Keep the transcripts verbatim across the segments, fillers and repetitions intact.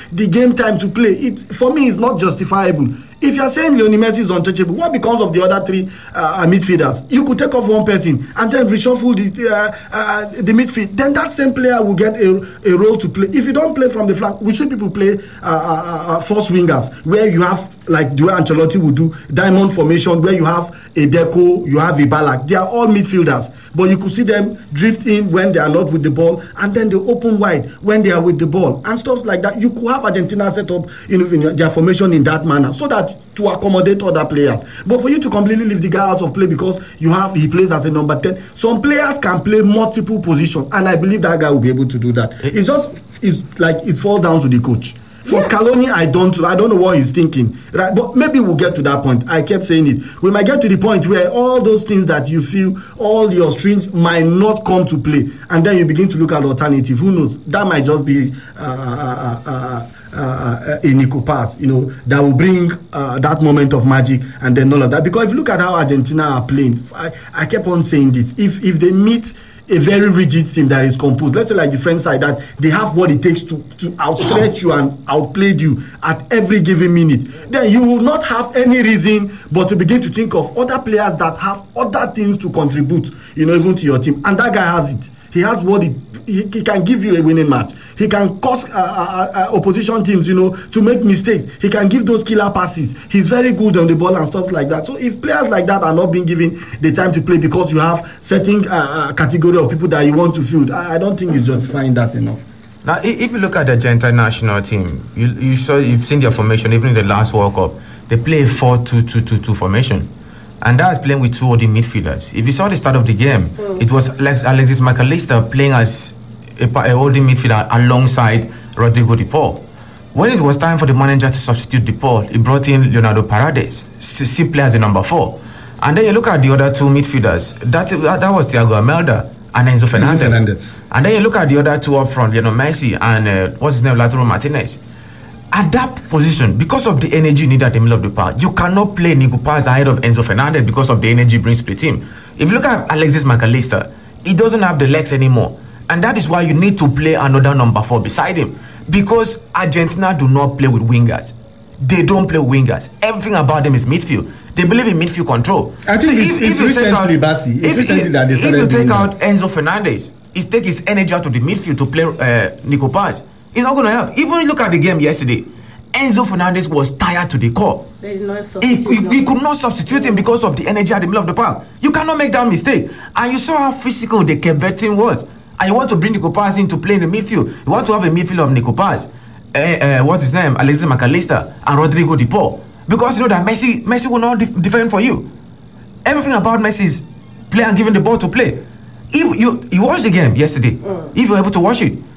the game time to play. It for me is not justifiable. If you're saying Lionel Messi is untouchable, what becomes of the other three uh, midfielders? You could take off one person and then reshuffle the uh, uh, the midfield. Then that same player will get a, a role to play. If you don't play from the flank, we see people play uh, uh, uh, force wingers, where you have, like the way Ancelotti would do, diamond formation, where you have a Deco, you have a Ballack. They are all midfielders, but you could see them drift in when they are not with the ball, and then they open wide when they are with the ball, and stuff like that. You could have Argentina set up, you know, in their formation in that manner, so that to accommodate other players. But for you to completely leave the guy out of play because you have he plays as a number ten, some players can play multiple positions, and I believe that guy will be able to do that. It's just it's like it falls down to the coach. For yeah. Scaloni, I don't I don't know what he's thinking, right? But maybe we'll get to that point. I kept saying it. We might get to the point where all those things that you feel, all your strings might not come to play, and then you begin to look at alternative. Who knows? That might just be uh, uh, uh, uh, uh, a Nico pass, you know, that will bring uh, that moment of magic, and then all of that. Because if you look at how Argentina are playing, I, I kept on saying this. If if they meet a very rigid team that is composed, let's say like the French side, that they have what it takes to, to outstretch you and outplay you at every given minute, then you will not have any reason but to begin to think of other players that have other things to contribute, you know, even to your team. And that guy has it. He has what it, he, he can give you a winning match. He can cause uh, uh, uh, opposition teams, you know, to make mistakes. He can give those killer passes. He's very good on the ball and stuff like that. So if players like that are not being given the time to play because you have certain uh, category of people that you want to field, I, I don't think it's justifying that enough. Now, if you look at the Argentina national team, you you saw you've seen their formation even in the last World Cup. They play a four two two two two formation. And that's playing with two holding midfielders. If you saw the start of the game, mm. it was Alex, Alexis McAllister playing as a, a holding midfielder alongside Rodrigo De Paul. When it was time for the manager to substitute De Paul, he brought in Leonardo Paredes to see play as a number four. And then you look at the other two midfielders. That that, that was Thiago Almeida and Enzo Fernandez. Fernandez. And then you look at the other two up front, Lionel Messi and uh, what's his name, Lautaro Martinez. At that position, because of the energy needed at the middle of the park, you cannot play Nico Paz ahead of Enzo Fernandez because of the energy he brings to the team. If you look at Alexis McAllister, he doesn't have the legs anymore. And that is why you need to play another number four beside him. Because Argentina do not play with wingers. They don't play with wingers. Everything about them is midfield. They believe in midfield control. I think so it's, if, it's if recently, Bassi. It's if, recently if, that they started if you take out that. Enzo Fernandez, he take his energy out of the midfield to play uh, Nico Paz. It's not going to help. Even look at the game yesterday. Enzo Fernandez was tired to the core. They did not he, he, he could not substitute him because of the energy at the middle of the park. You cannot make that mistake. And you saw how physical the Cape Verde team was. And you want to bring Nico Paz in to play in the midfield. You want to have a midfield of Nico Paz, uh, uh, what's his name, Alexis McAllister, and Rodrigo De Paul. Because you know that Messi Messi will not def- defend for you. Everything about Messi is play and giving the ball to play. If you, you watched the game yesterday, mm. if you were able to watch it,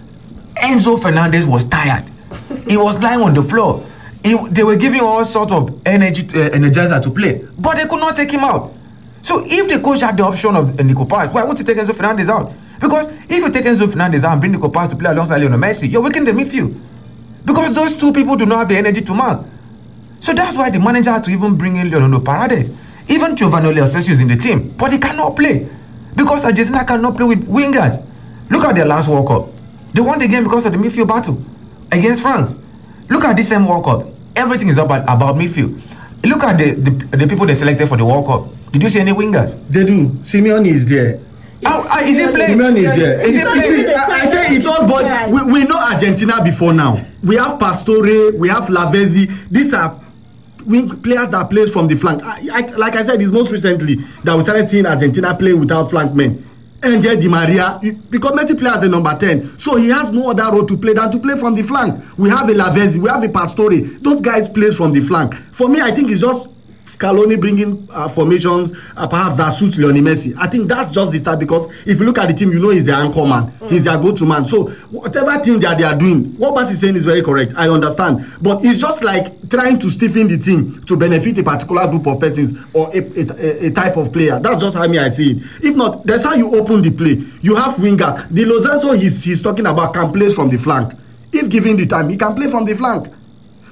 Enzo Fernandez was tired. He was lying on the floor. He, they were giving all sorts of energy, uh, energizer to play, but they could not take him out. So if the coach had the option of uh, Nico Paz, why won't he take Enzo Fernandez out? Because if you take Enzo Fernandez out and bring Nico Paz to play alongside Lionel Messi, you're weakening the midfield. Because those two people do not have the energy to mark. So that's why the manager had to even bring in Leonardo Paredes. Even Giovanni Lo Celso is in the team, but he cannot play. Because Argentina cannot play with wingers. Look at their last World Cup. They won the game because of the midfield battle against France. Look at this same World Cup. Everything is about, about midfield. Look at the, the the people they selected for the World Cup. Did you see any wingers? They do. Simeone is there. How, uh, is he playing? Simeone is there. Is he playing? I say it's all, but we, we know Argentina before now. We have Pastore, we have Lavezzi. These are wing players that plays from the flank. I, I, like I said, it's most recently that we started seeing Argentina playing without flank men. Angel Di Maria, because Messi plays as a number ten, so he has no other role to play than to play from the flank. We have a Lavezzi, we have a Pastore. Those guys play from the flank. For me, I think it's just Scaloni bringing uh, formations uh, perhaps that suits Lionel Messi. I think that's just the start, because if you look at the team, you know he's the anchor man. Mm. He's their go-to man. So whatever thing that they are doing, what Bas is saying is very correct. I understand. But it's just like trying to stiffen the team to benefit a particular group of persons or a, a, a type of player. That's just how me I see it. If not, that's how you open the play. You have winger. The Lo Celso he's, he's talking about can play from the flank. If given the time, he can play from the flank.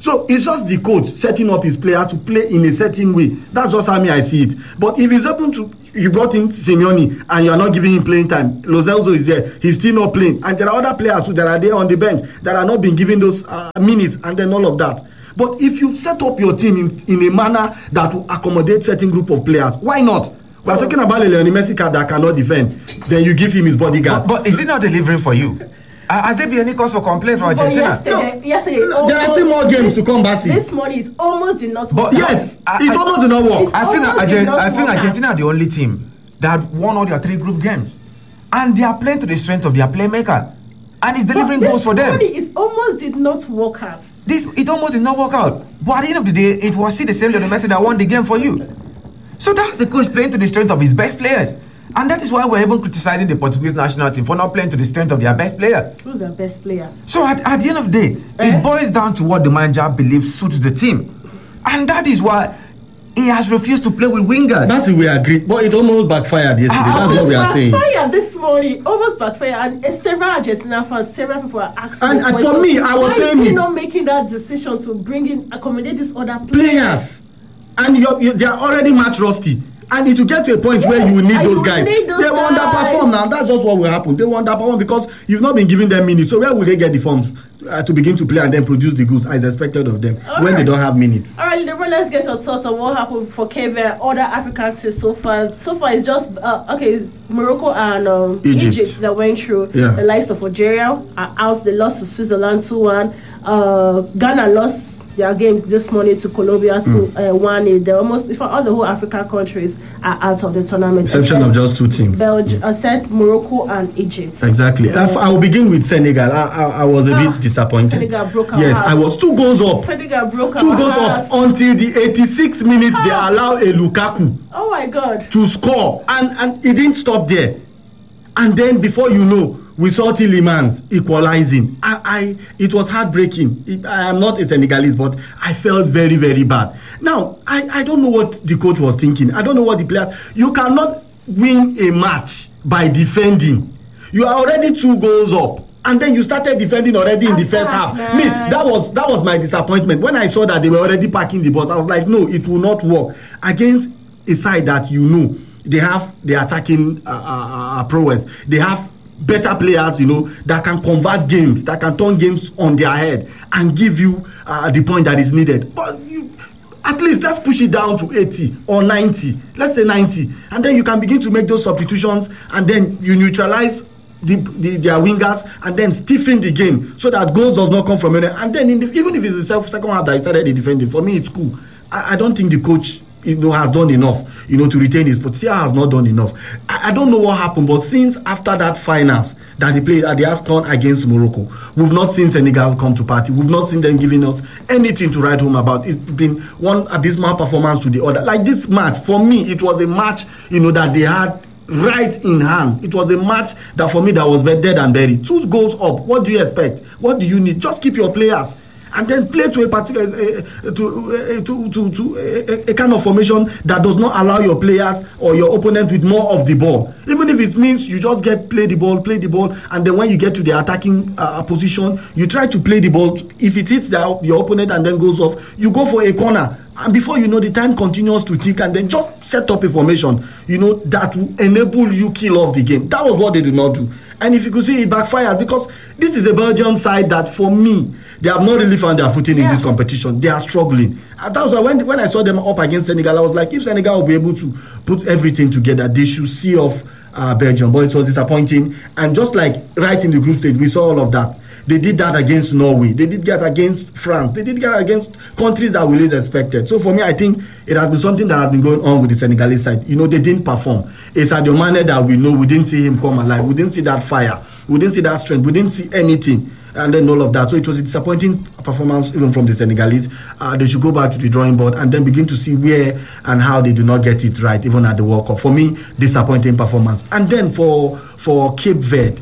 So it's just the coach setting up his player to play in a certain way. That's just how me I see it. But if he's open to, you brought in Simeone and you are not giving him playing time, Lo Celso is there, he's still not playing. And there are other players that are there on the bench that are not being given those uh, minutes and then all of that. But if you set up your team in, in a manner that will accommodate certain group of players, why not? We're talking about a Lionel Messi that cannot defend. Then you give him his bodyguard. But, but is it not delivering for you? Uh, has there been any cause for complaint from Argentina? Yesterday, no, yesterday no, there are still more games to come, Basi. This morning it almost did not work. But yes, I, it I, almost did not work. I think, Argent, I think Argentina are the only team that won all their three group games. And they are playing to the strength of their playmaker. And it's delivering but goals for them. It almost did not work out. This It almost did not work out. But at the end of the day, it was still the same Lionel Messi that won the game for you. So that's the coach playing to the strength of his best players. And that is why we're even criticizing the Portuguese national team for not playing to the strength of their best player. Who's their best player? So at, at the end of the day, eh? it boils down to what the manager believes suits the team. And that is why he has refused to play with wingers. That's the way I agree. But it almost backfired yesterday. Uh, That's what we are saying. Backfired this morning. Almost backfired. And several Argentina fans, several people are asking. And, and for me, I was why saying is he it. not making that decision to bring in, accommodate these other players? Players. And you're, you're, they are already match rusty. And it will get to a point yes, where you will need those guys. Need those they will guys. underperform now. That's just what will happen. They will underperform because you've not been giving them minutes. So where will they get the forms uh, to begin to play and then produce the goods as expected of them All when right. they don't have minutes? All right, Lebron, let's get your thoughts on what happened for Cape Verde, other African teams so far. So far, it's just uh, okay. It's Morocco and um, Egypt. Egypt that went through. Yeah. The likes of Algeria are out. They lost to Switzerland two one. Uh, Ghana lost their game this morning to Colombia to uh, one. They almost, if all the whole African countries are out of the tournament. Exception except of just two teams. Belgium, except Morocco and Egypt. Exactly. Yeah. I, I will begin with Senegal. I, I, I was a Ah, bit disappointed. Senegal broke our Yes, hearts. I was two goals up. Senegal broke Two our goals hearts. up until the eighty-sixth minute. They Ah. allow a Lukaku Oh my God. to score, and and it didn't stop there. And then before you know, we saw Tielemans equalizing. I, I it was heartbreaking. It, I am not a Senegalese, but I felt very, very bad. Now, I, I don't know what the coach was thinking. I don't know what the players. You cannot win a match by defending. You are already two goals up, and then you started defending already in the first half. Man. Me, that was that was my disappointment. When I saw that they were already packing the bus, I was like, no, it will not work against a side that you know they have the attacking uh, uh, uh, prowess. They have better players, you know, that can convert games, that can turn games on their head and give you uh, the point that is needed. But you, at least let's push it down to eighty or ninety. Let's say ninety, and then you can begin to make those substitutions, and then you neutralize the, the their wingers, and then stiffen the game so that goals does not come from anywhere. And then in the, even if it's the second half that he started the defending, for me it's cool. I, I don't think the coach, you know, has done enough, you know, to retain his potential. Has not done enough. I, I don't know what happened, but since after that finals that they played at the AFCON against Morocco, we've not seen Senegal come to party. We've not seen them giving us anything to write home about. It's been one abysmal performance to the other. Like this match, for me, it was a match, you know, that they had right in hand. It was a match that for me that was dead and buried. Two goals up. What do you expect? What do you need? Just keep your players and then play to a particular uh, to, uh, to to to a, a kind of formation that does not allow your players or your opponent with more of the ball. Even if it means you just get play the ball, play the ball, and then when you get to the attacking uh, position, you try to play the ball. If it hits the, your opponent and then goes off, you go for a corner. And before you know, the time continues to tick, and then just set up a formation, you know, that will enable you kill off the game. That was what they did not do. And if you could see, it backfired, because this is a Belgium side that, for me, they have not really found their footing yeah. in this competition. They are struggling. And that was why when, when I saw them up against Senegal, I was like, if Senegal will be able to put everything together, they should see off uh, Belgium. But it was disappointing. And just like right in the group stage, we saw all of that. They did that against Norway. They did that against France. They did that against countries that we least expected. So for me, I think it has been something that has been going on with the Senegalese side. You know, they didn't perform. It's Sadio Mane that we know. We didn't see him come alive. We didn't see that fire. We didn't see that strength. We didn't see anything. And then all of that. So it was a disappointing performance even from the Senegalese. Uh, they should go back to the drawing board and then begin to see where and how they do not get it right, even at the World Cup. For me, disappointing performance. And then for for Cape Verde,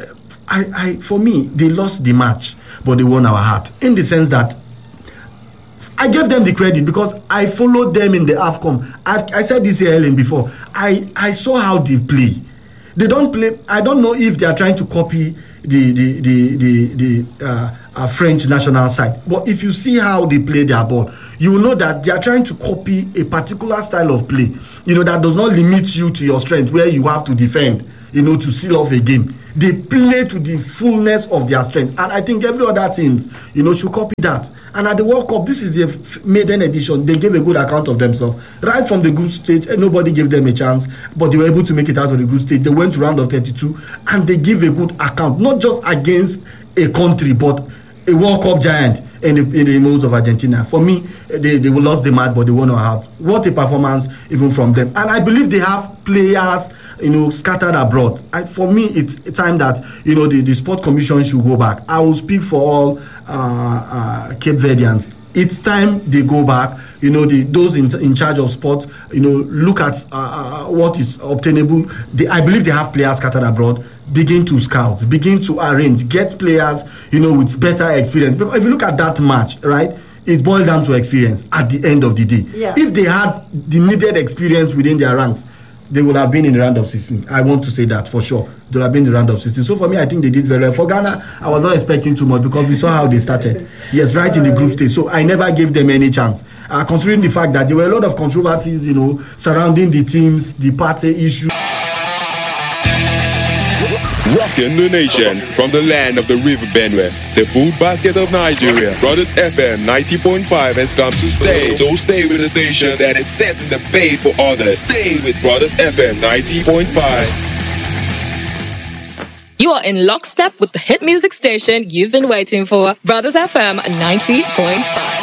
I, I, for me, they lost the match, but they won our heart. In the sense that I gave them the credit because I followed them in the AFCON. I, I said this here, Helen, before. I, I saw how they play. They don't play. I don't know if they are trying to copy the the the the, the uh, uh, French national side. But if you see how they play their ball, you will know that they are trying to copy a particular style of play, you know, that does not limit you to your strength, where you have to defend, you know, to seal off a game. They play to the fullness of their strength. And I think every other teams, you know, should copy that. And at the World Cup, this is the maiden edition. They gave a good account of themselves. Right from the group stage, nobody gave them a chance, but they were able to make it out of the group stage. They went to round of thirty-two, and they give a good account, not just against a country, but a World Cup giant in the, in the modes of Argentina. For me, they, they lost the match, but they won out. What a performance even from them. And I believe they have players, you know, scattered abroad. I, for me, it's time that, you know, the, the Sport Commission should go back. I will speak for all uh, uh, Cape Verdeans. It's time they go back. You know, the, those in, in charge of sport, you know, look at uh, uh, what is obtainable. They, I believe they have players scattered abroad. Begin to scout, begin to arrange, get players, you know, with better experience. Because if you look at that match, right, it boils down to experience at the end of the day. Yeah. If they had the needed experience within their ranks, they would have been in the round of sixteen. I want to say that for sure. They would have been in the round of sixteen. So for me, I think they did very well. For Ghana, I was not expecting too much because we saw how they started. Yes, right in the group stage. So I never gave them any chance. Uh, considering the fact that there were a lot of controversies, you know, surrounding the teams, the party issue. Rocking the nation from the land of the River Benue, the food basket of Nigeria. Brothers F M ninety point five has come to stay. So stay with the station that is setting the pace for others. Stay with Brothers F M ninety point five. You are in lockstep with the hit music station you've been waiting for. Brothers F M ninety point five.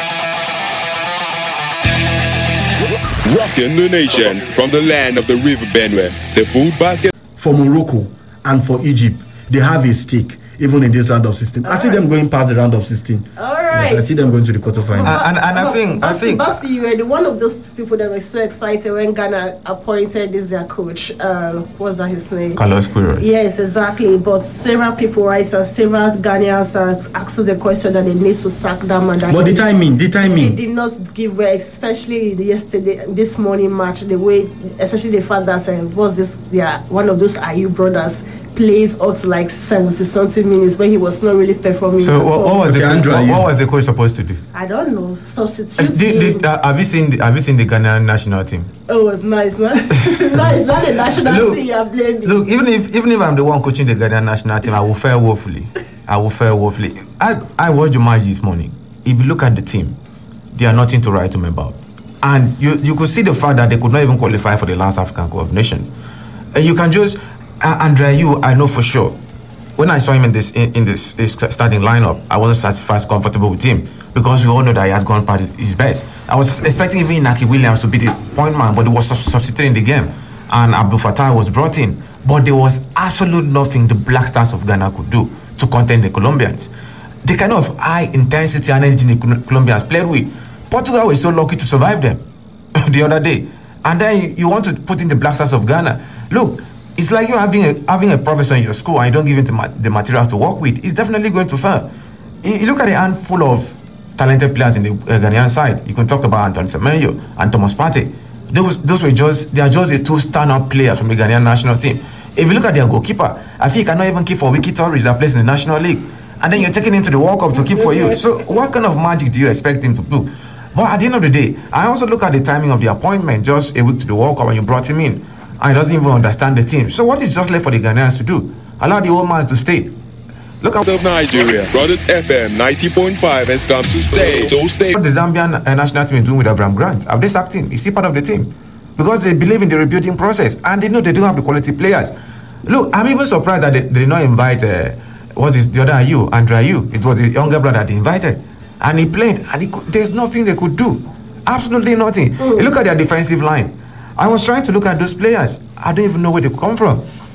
Rocking the nation from the land of the River Benue, the food basket. For Morocco and for Egypt, they have a stake even in this round of sixteen. All I see right. them going past the round of sixteen. All right. Yes, I see them going to the quarterfinals. Uh, and and I think, I think, Basi, you were the one of those people that were so excited when Ghana appointed this their coach. Uh, what's that his name? Carlos Queiroz. Yes, exactly. But several people, right, and several Ghanaians are asking the question that they need to sack that man. But the timing, the timing, he did not give way, especially the yesterday, this morning match. The way, especially the fact that uh, was this, yeah, one of those Ayew brothers plays up to like seventy something minutes when he was not really performing. So what, what was the okay, what, what was the coach supposed to do? I don't know. Substitute. Did, did, uh, have you seen the, have you seen the Ghanaian national team? Oh no, it's not. It's not, it's not the national look, team you're blaming. Look, even if even if I'm the one coaching the Ghanaian national team, I will fare woefully. I will fare woefully. I I watched the match this morning. If you look at the team, they are nothing to write home about. And you you could see the fact that they could not even qualify for the last African Cup of Nations. And you can just uh, Andre Ayew, I know for sure. When I saw him in this in, in this, this starting lineup, I wasn't satisfied, comfortable with him because we all know that he has gone past his best. I was expecting even Inaki Williams to be the point man, but he was substituting the game, and Abdul Fattah was brought in. But there was absolute nothing the Black Stars of Ghana could do to contain the Colombians. The kind of high intensity and energy the Colombians played with, Portugal was so lucky to survive them the other day. And then you want to put in the Black Stars of Ghana. Look, it's like you having a, having a professor in your school and you don't give him the, ma- the materials to work with. It's definitely going to fail. You, you look at the handful of talented players in the uh, Ghanaian side. You can talk about Antoine Semenyo and Thomas Partey. Those those were just they are just the two stand-up players from the Ghanaian national team. If you look at their goalkeeper, I think he cannot even keep for Wiki Torres that plays in the National League. And then you're taking him to the World Cup to keep for you. So what kind of magic do you expect him to do? But at the end of the day, I also look at the timing of the appointment, just a week to the World Cup, and you brought him in. And he doesn't even understand the team. So what is just left for the Ghanaians to do? Allow the old man to stay. Look at of Nigeria. Brothers F M ninety point five has come to stay. So stay. What the Zambian uh, national team is doing with Abraham Grant. Have they sacked him? Is he part of the team? Because they believe in the rebuilding process and they know they don't have the quality players. Look, I'm even surprised that they, they did not invite uh, what's this, the other Ayew, Andre Ayew. It was his younger brother they invited. And he played and he could, there's nothing they could do. Absolutely nothing. Mm. You look at their defensive line. I was trying to look at those players. I don't even know where they come from.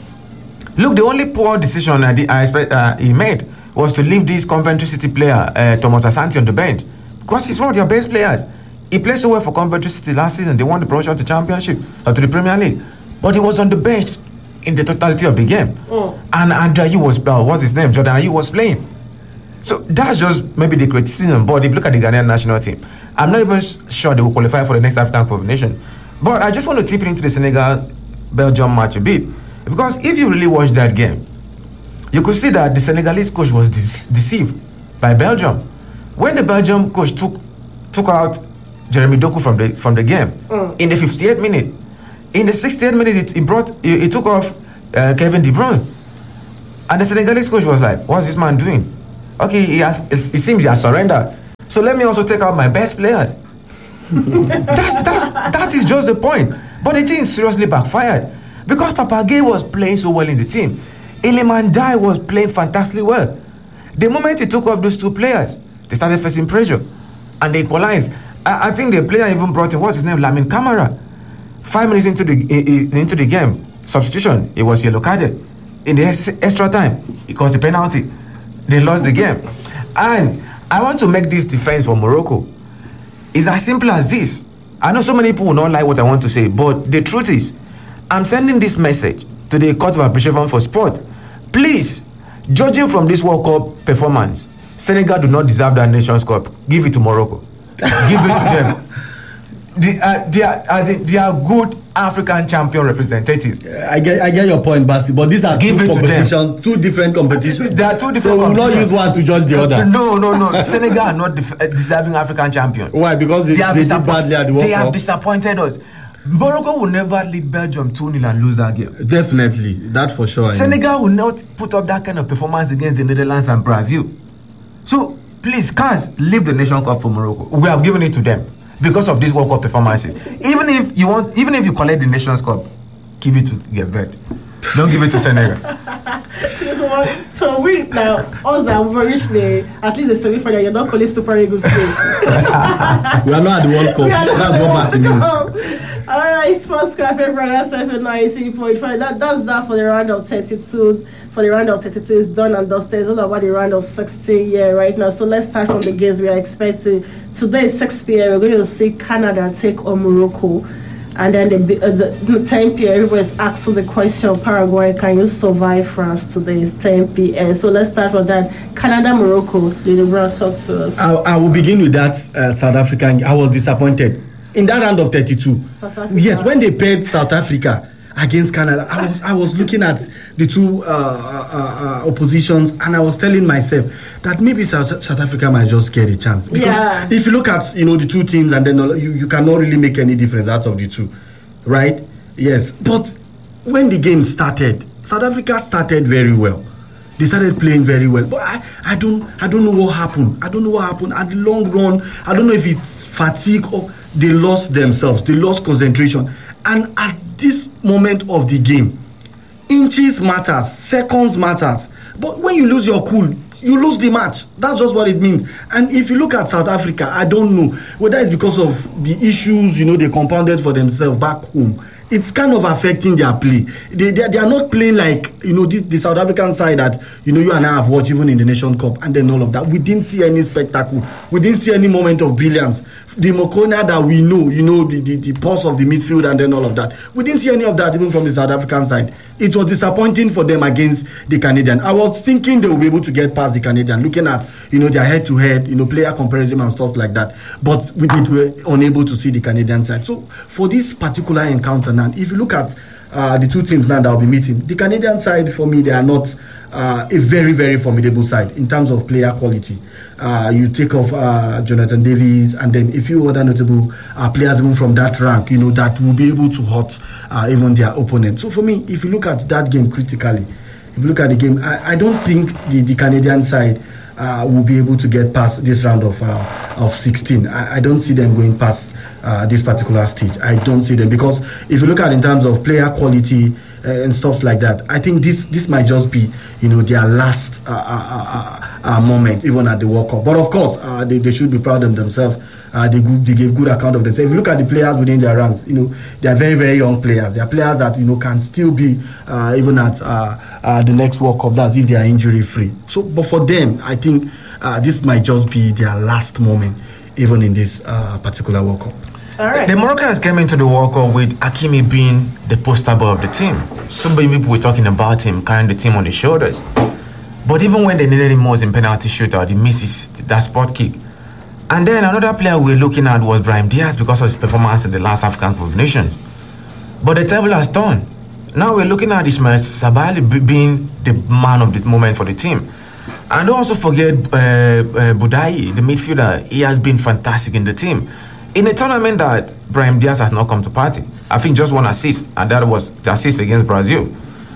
Look, the only poor decision I, did, I expect uh, he made was to leave this Coventry City player, uh, Thomas Asante, on the bench. Because he's one of their best players. He played so well for Coventry City last season. They won the promotion to the Championship, or to the Premier League. But he was on the bench in the totality of the game. Mm. And Andre Ayew was, uh, what's his name? Jordan Ayew was playing. So that's just maybe the criticism. But if you look at the Ghanaian national team, I'm not even sure they will qualify for the next African Cup of Nations. But I just want to tip into the Senegal-Belgium match a bit. Because if you really watch that game, you could see that the Senegalese coach was de- deceived. by Belgium. When the Belgium coach took took out Jeremy Doku from the from the game mm. in the fifty-eighth minute, in the sixty-eighth minute, it, it brought it, it took off uh, Kevin De Bruyne, and the Senegalese coach was like, "What's this man doing? Okay, he has. It seems he has surrendered. So let me also take out my best players." that's that's that is just the point. But the team seriously backfired because Papa Gueye was playing so well in the team. Iliman Ndiaye was playing fantastically well. The moment he took off those two players, they started facing pressure, and they equalized. I, I think the player even brought in, what's his name, Lamine Camara. Five minutes into the in, into the game, substitution, it was yellow carded. In the ex- extra time, it caused a penalty. They lost the game. And I want to make this defense for Morocco. It's as simple as this. I know so many people will not like what I want to say, but the truth is, I'm sending this message to the Court of Appreciation for Sport. Please, judging from this World Cup performance, Senegal do not deserve that Nations Cup. Give it to Morocco. Give it to them. They are, they are, as in, they are good African champion representatives. I get, I get your point, Basi, but these are Give two it to competitions, two different competitions. They are two different so competitions. So we'll not use one to judge the other. No, no, no. Senegal are not def- deserving African champions. Why? Because they, they, they did badly at the World They Cup. have disappointed us. Morocco will never lead Belgium two nil and lose that game. Definitely, that for sure. Senegal will not put up that kind of performance against the Netherlands and Brazil. So please, cans, leave the Nation Cup for Morocco. We have given it to them because of these World Cup performances. Even if you want, even if you collect the Nations Cup, give it to Gebert. Don't give it to Senegal. so, so we now, us that we reached the at least the semi-final. You're not calling Super Eagles game. We are not at the World Cup. That's what Basi means. All right, Sports Cafe, Brother Seven ninety point five. That that's that for the round of thirty-two. For the round of thirty-two is done and dusted. It's all about the round of sixteen yeah, right now. So let's start from the games we are expecting. Today is six p.m. We're going to see Canada take on Morocco. And then the, uh, the ten p.m. everybody's asking the question, Paraguay, can you survive France? Today is ten p.m. So let's start with that. Canada, Morocco. Little Brown, talk to us. I, I will begin with that uh, South African. I was disappointed. In that round of thirty-two, yes, when they played South Africa against Canada, I was I was looking at the two uh, uh, uh, oppositions, and I was telling myself that maybe South, South Africa might just get a chance. Because yeah. if you look at you know the two teams, and then you, you cannot really make any difference out of the two, right? Yes, but when the game started, South Africa started very well. They started playing very well, but I, I don't I don't know what happened. I don't know what happened at the long run. I don't know if it's fatigue or they lost themselves. They lost concentration. And at this moment of the game, inches matters, seconds matters. But when you lose your cool, you lose the match. That's just what it means. And if you look at South Africa, I don't know whether it's because of the issues, you know, they compounded for themselves back home. It's kind of affecting their play. They, they they are not playing like, you know, the, the South African side that, you know, you and I have watched even in the Nation Cup and then all of that. We didn't see any spectacle. We didn't see any moment of brilliance. The Mokoena that we know, you know, the, the, the pulse of the midfield and then all of that. We didn't see any of that even from the South African side. It was disappointing for them against the Canadian. I was thinking they would be able to get past the Canadian, looking at, you know, their head-to-head, you know, player comparison and stuff like that. But we did, were unable to see the Canadian side. So for this particular encounter now, if you look at uh, the two teams now that will be meeting, the Canadian side, for me, they are not uh, a very, very formidable side in terms of player quality. Uh, you take off uh, Jonathan Davies and then a few other notable uh, players even from that rank, you know, that will be able to hurt uh, even their opponent. So for me, if you look at that game critically, if you look at the game, I, I don't think the, the Canadian side uh, will be able to get past this round of uh, of sixteen. I, I don't see them going past uh, this particular stage. I don't see them because if you look at in terms of player quality uh, and stuff like that, I think this this might just be, you know, their last uh, uh, uh, uh, moment even at the World Cup. But of course, uh, they, they should be proud of themselves. Uh, they, they gave good account of themselves. If you look at the players within their ranks, you know, they are very, very young players. They are players that, you know, can still be uh, even at uh, uh, the next World Cup. That's if they are injury free. So, but for them, I think uh, this might just be their last moment, even in this uh, particular World Cup. All right. The Moroccans came into the World Cup with Hakimi being the poster boy of the team. So many people were talking about him carrying the team on his shoulders. But even when they needed him most in penalty shootout, he misses that spot kick. And then another player we were looking at was Brahim Diaz because of his performance in the last African Cup of Nations. But the table has turned. Now we're looking at Ismail Sabali being the man of the moment for the team. And don't also forget uh, uh, Budai, the midfielder. He has been fantastic in the team. In a tournament that Brahim Diaz has not come to party, I think just one assist, and that was the assist against Brazil.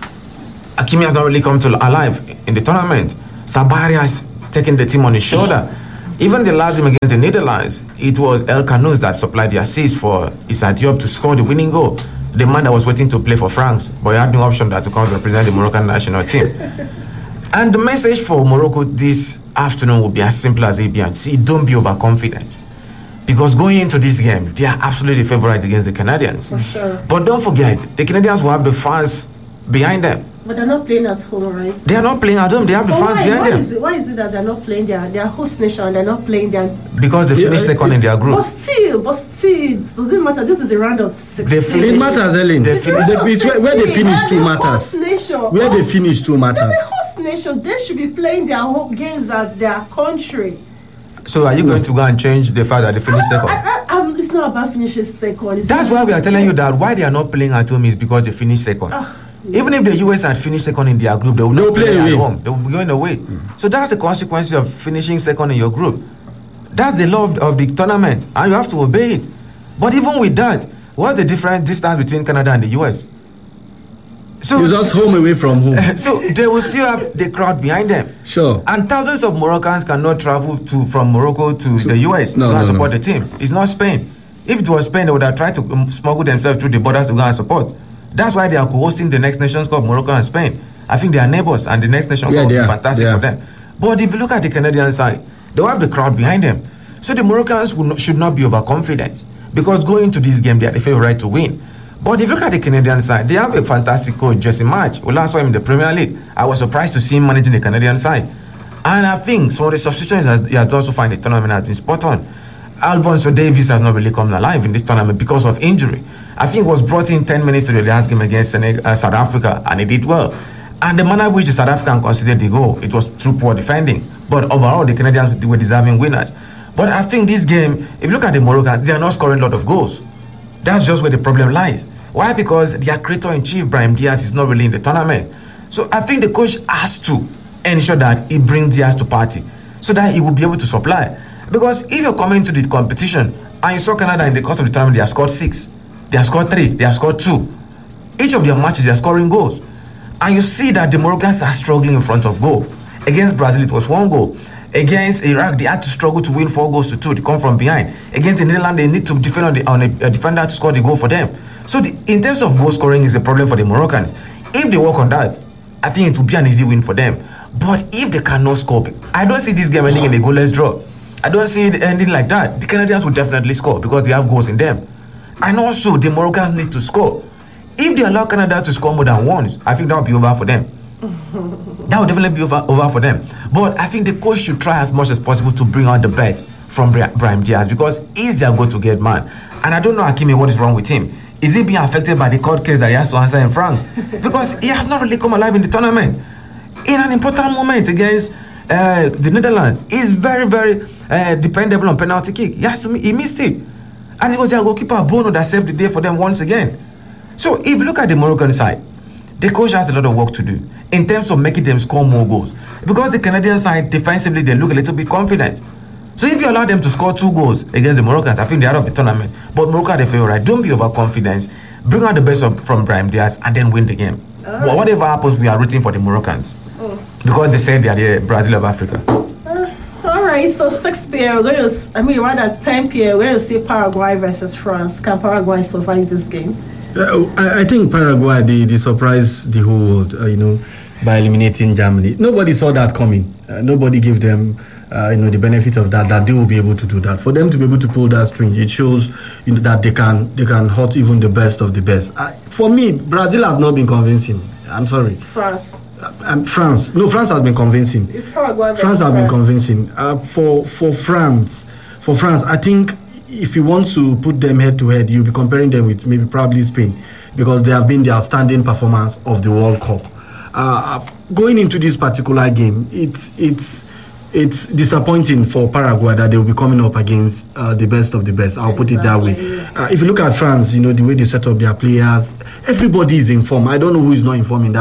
Hakimi has not really come to alive in the tournament. Sabari has taken the team on his shoulder. Even the last game against the Netherlands, it was El Canoes that supplied the assist for Issa Diop to score the winning goal. The man that was waiting to play for France, but he had no option that to come to represent the Moroccan national team. And the message for Morocco this afternoon will be as simple as A B and C. Don't be overconfident. Because going into this game, they are absolutely favourite against the Canadians. For sure. But don't forget, the Canadians will have the fans behind them. But they're not playing at home, right? They are not playing at home, they have the But fans why, behind why them. Is it, why is it that they're not playing their, their host nation, they're not playing their... Because they finished Yeah, second in their group. But still, but still, it doesn't matter. This is a round of sixteen. They finished- It matters, Ellen. They It's finished- it's where, where they finish two matters. Host nation. Where they finish two They're matters. the host nation. They should be playing their home games at their country. So are you going to go and change the fact that they finished second? I, I, I'm, it's not about finishing second. It's That's not- why we are telling you that why they are not playing at home is because they finished second. Ah, Even if the U S had finished second in their group, they will They'll not play play at away. home. They will be going away. So that's the consequence of finishing second in your group. That's the law of, of the tournament, and you have to obey it. But even with that, what's the different distance between Canada and the U S? So, It's just home away from home. so they will still have the crowd behind them. Sure. And thousands of Moroccans cannot travel to from Morocco to the U S No, to go and no, support no. the team. It's not Spain. If it was Spain, they would have tried to um, smuggle themselves through the borders to go and support. That's why they are co-hosting the Next Nations Cup, Morocco and Spain. I think they are neighbors, and the Next Nations Yeah, Cup they will be are. fantastic They for are. them. But if you look at the Canadian side, they will have the crowd behind them. So the Moroccans will not, should not be overconfident, because going into this game, they are the favorite to win. But if you look at the Canadian side, they have a fantastic coach, Jesse March. We last saw him in the Premier League. I was surprised to see him managing the Canadian side. And I think some of the substitutions has- he has done so far in the tournament has been spot on. Alphonso Davies has not really come alive in this tournament because of injury. I think he was brought in ten minutes to the last game against Senegal, uh, South Africa, and he did well. And the manner in which the South African considered the goal, it was through poor defending. But overall, the Canadians were deserving winners. But I think this game, if you look at the Moroccans, they are not scoring a lot of goals. That's just where the problem lies. Why? Because their creator-in-chief, Brahim Diaz, is not really in the tournament. So I think the coach has to ensure that he brings Diaz to party so that he will be able to supply. Because if you're coming to the competition and you saw Canada in the course of the tournament, they have scored six, they have scored three, they have scored two. Each of their matches, they are scoring goals. And you see that the Moroccans are struggling in front of goal. Against Brazil, it was one goal. Against Iraq, they had to struggle to win four goals to two. They come from behind. Against the Netherlands, they need to defend on, the, on a, a defender to score the goal for them. So the, in terms of goal scoring is a problem for the Moroccans. If they work on that, I think it will be an easy win for them. But if they cannot score, I don't see this game ending in a goalless draw. I don't see it ending like that. The Canadians will definitely score because they have goals in them. And also, the Moroccans need to score. If they allow Canada to score more than once, I think that will be over for them. That will definitely be over, over for them. But I think the coach should try as much as possible to bring out the best from Bra- Brahim Diaz, because he's their go-to-get man. And I don't know, Hakimi, what is wrong with him. Is he being affected by the court case that he has to answer in France? Because he has not really come alive in the tournament. In an important moment against uh, the Netherlands, he's very, very uh, dependable on penalty kick. He has to, he missed it. And it was their goalkeeper, Bono, that saved the day for them once again. So if you look at the Moroccan side, the coach has a lot of work to do in terms of making them score more goals. Because the Canadian side, defensively, they look a little bit confident. So if you allow them to score two goals against the Moroccans, I think they're out of the tournament. But Morocco are the favorite. Don't be overconfident. Bring out the best of, from Brahim Diaz and then win the game. Right. But whatever happens, we are rooting for the Moroccans. Oh. Because they said they are the Brazil of Africa. Uh, all right, so six p.m. we're going to, s- I mean, rather ten p.m. we're going to see Paraguay versus France. Can Paraguay survive this game? Uh, I, I think Paraguay, they, they surprised the whole world, uh, you know, by eliminating Germany. Nobody saw that coming. Uh, nobody gave them, uh, you know, the benefit of that, that they will be able to do that. For them to be able to pull that string, it shows, you know, that they can they can hurt even the best of the best. Uh, for me, Brazil has not been convincing. I'm sorry. France. Uh, um, France. No, France has been convincing. It's Paraguay versus France has been France. convincing. Uh, for for France, for France, I think if you want to put them head to head, you'll be comparing them with maybe probably Spain, because they have been the outstanding performance of the World Cup. Uh, going into this particular game, it's it's it's disappointing for Paraguay that they will be coming up against uh, the best of the best. I'll put it that way. Uh, if you look at France, you know, the way they set up their players, everybody is in form. I don't know who is not in form in that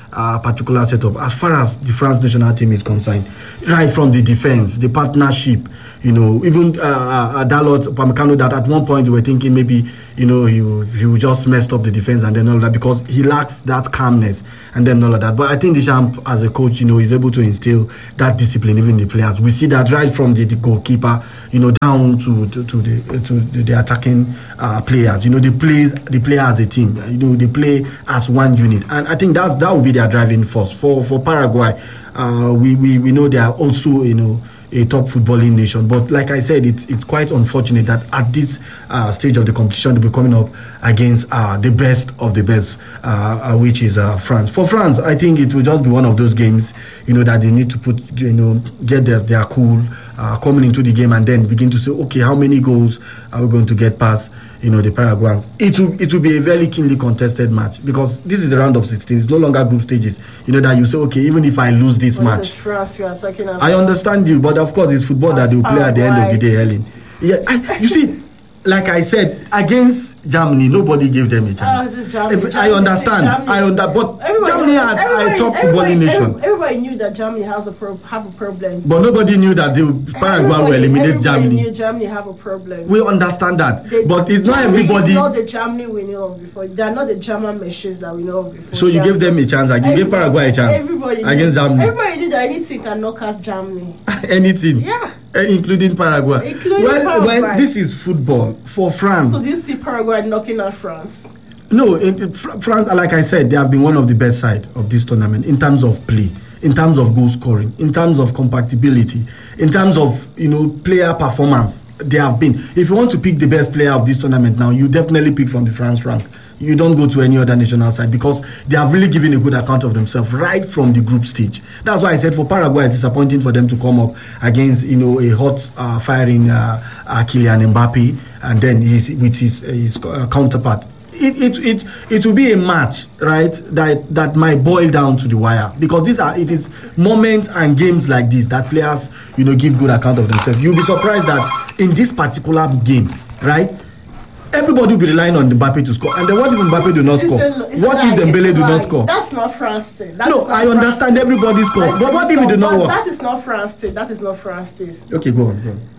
uh, particular setup. As far as the France national team is concerned, right from the defense, the partnership, you know, even uh, uh, Dalot Upamecano, that at one point we were thinking maybe, you know, he he would just messed up the defense and then all that, because he lacks that calmness and then all of that. But I think Deschamps, as a coach, you know, is able to instill that discipline even in the players. We see that right from the, the goalkeeper, you know, down to to, to the to the, the attacking uh, players. You know, they play they play as a team. You know, they play as one unit, and I think that's that will be their driving force for for Paraguay. Uh, we, we we know they are also, you know, a top footballing nation. But like I said, it's it's quite unfortunate that at this uh, stage of the competition they'll be coming up against uh, the best of the best, uh, uh, which is uh, France. For France, I think it will just be one of those games, you know, that they need to put, you know, get their, their cool uh, coming into the game and then begin to say, okay, how many goals are we going to get past, you know, the Paraguayans? It will it will be a very keenly contested match, because this is the round of sixteen. It's no longer group stages. You know, that you say, okay, even if I lose this What match, is France you are talking about? I understand you, but of course it's football that they will play at the end of the day, Helen. Yeah, I, you see, like I said, against Germany, nobody gave them a chance. Oh, this Germany, I Germany, understand. Germany. I understand. But Everybody, Germany had a top footballing nation. Everybody knew that Germany has a pro- have a problem. But nobody knew that the Paraguay will eliminate everybody Germany. Knew Germany have a problem. We understand that. They- but it's not Germany everybody. It's not the Germany we knew of before. They are not the German machines that we know of before. So you They are gave them a just- chance. Like you gave Paraguay a chance Everybody knew, against Germany. Everybody knew that anything can knock out Germany. Anything. Yeah. Eh, including Paraguay. Including well, Paraguay. well, this is football. For France, So do you see Paraguay knocking out France? no, in, in Fr- France, like I said, they have been one of the best side of this tournament in terms of play, in terms of goal scoring, in terms of compatibility, in terms of, you know, player performance. They have been. If you want to pick the best player of this tournament now, you definitely pick from the France rank. You don't go to any other national side, because they have really given a good account of themselves right from the group stage. That's why I said for Paraguay, it's disappointing for them to come up against, you know, a hot uh, firing uh, uh, Kylian Mbappe, and then his, with his, his uh, counterpart. It, it it it will be a match, right, that that might boil down to the wire, because these are it is moments and games like this that players, you know, give good account of themselves. You'll be surprised that in this particular game, right, everybody will be relying on Mbappe to score, and then what if Mbappe do not It's score? a- it's a What lie, if Dembele it's a do lie. not score? That's not France thing. That No, is not I France understand thing. everybody scores, Let's but be what if it strong. do not But work? That is not France thing. That is not France thing. Okay, go on, go on.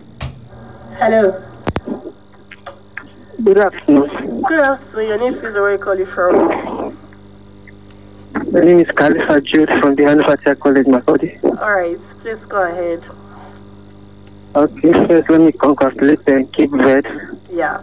Hello. Good afternoon. Good afternoon. Your name, please, where you call you from? My name is Khalifa Jude from the Hanifatia College, Makodi. All right, please go ahead. Okay, first let me congratulate them, Cape Verde. Yeah.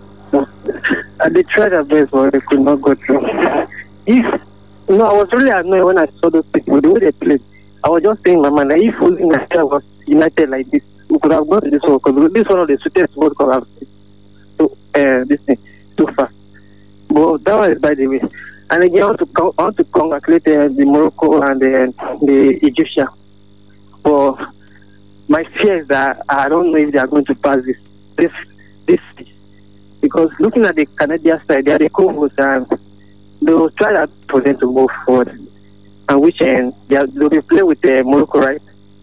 Uh, they tried their best, but they could not go through. If, you know, I was really annoyed when I saw those people, the way they played. I was just saying, my man, that if only Nigeria was united like this, we could have gone to this one, because this is one of the sweetest World Cup I've seen. So, uh, this thing, so far. But that was by the way. And again, I want to, con- I want to congratulate uh, the Morocco and the, the Egyptian. But my fear is that I don't know if they are going to pass this, this, this stage. Because looking at the Canadian side, they are the co-hosts, and they will try that for them to move forward. And which end, they are, they'll be playing with uh, Morocco, right?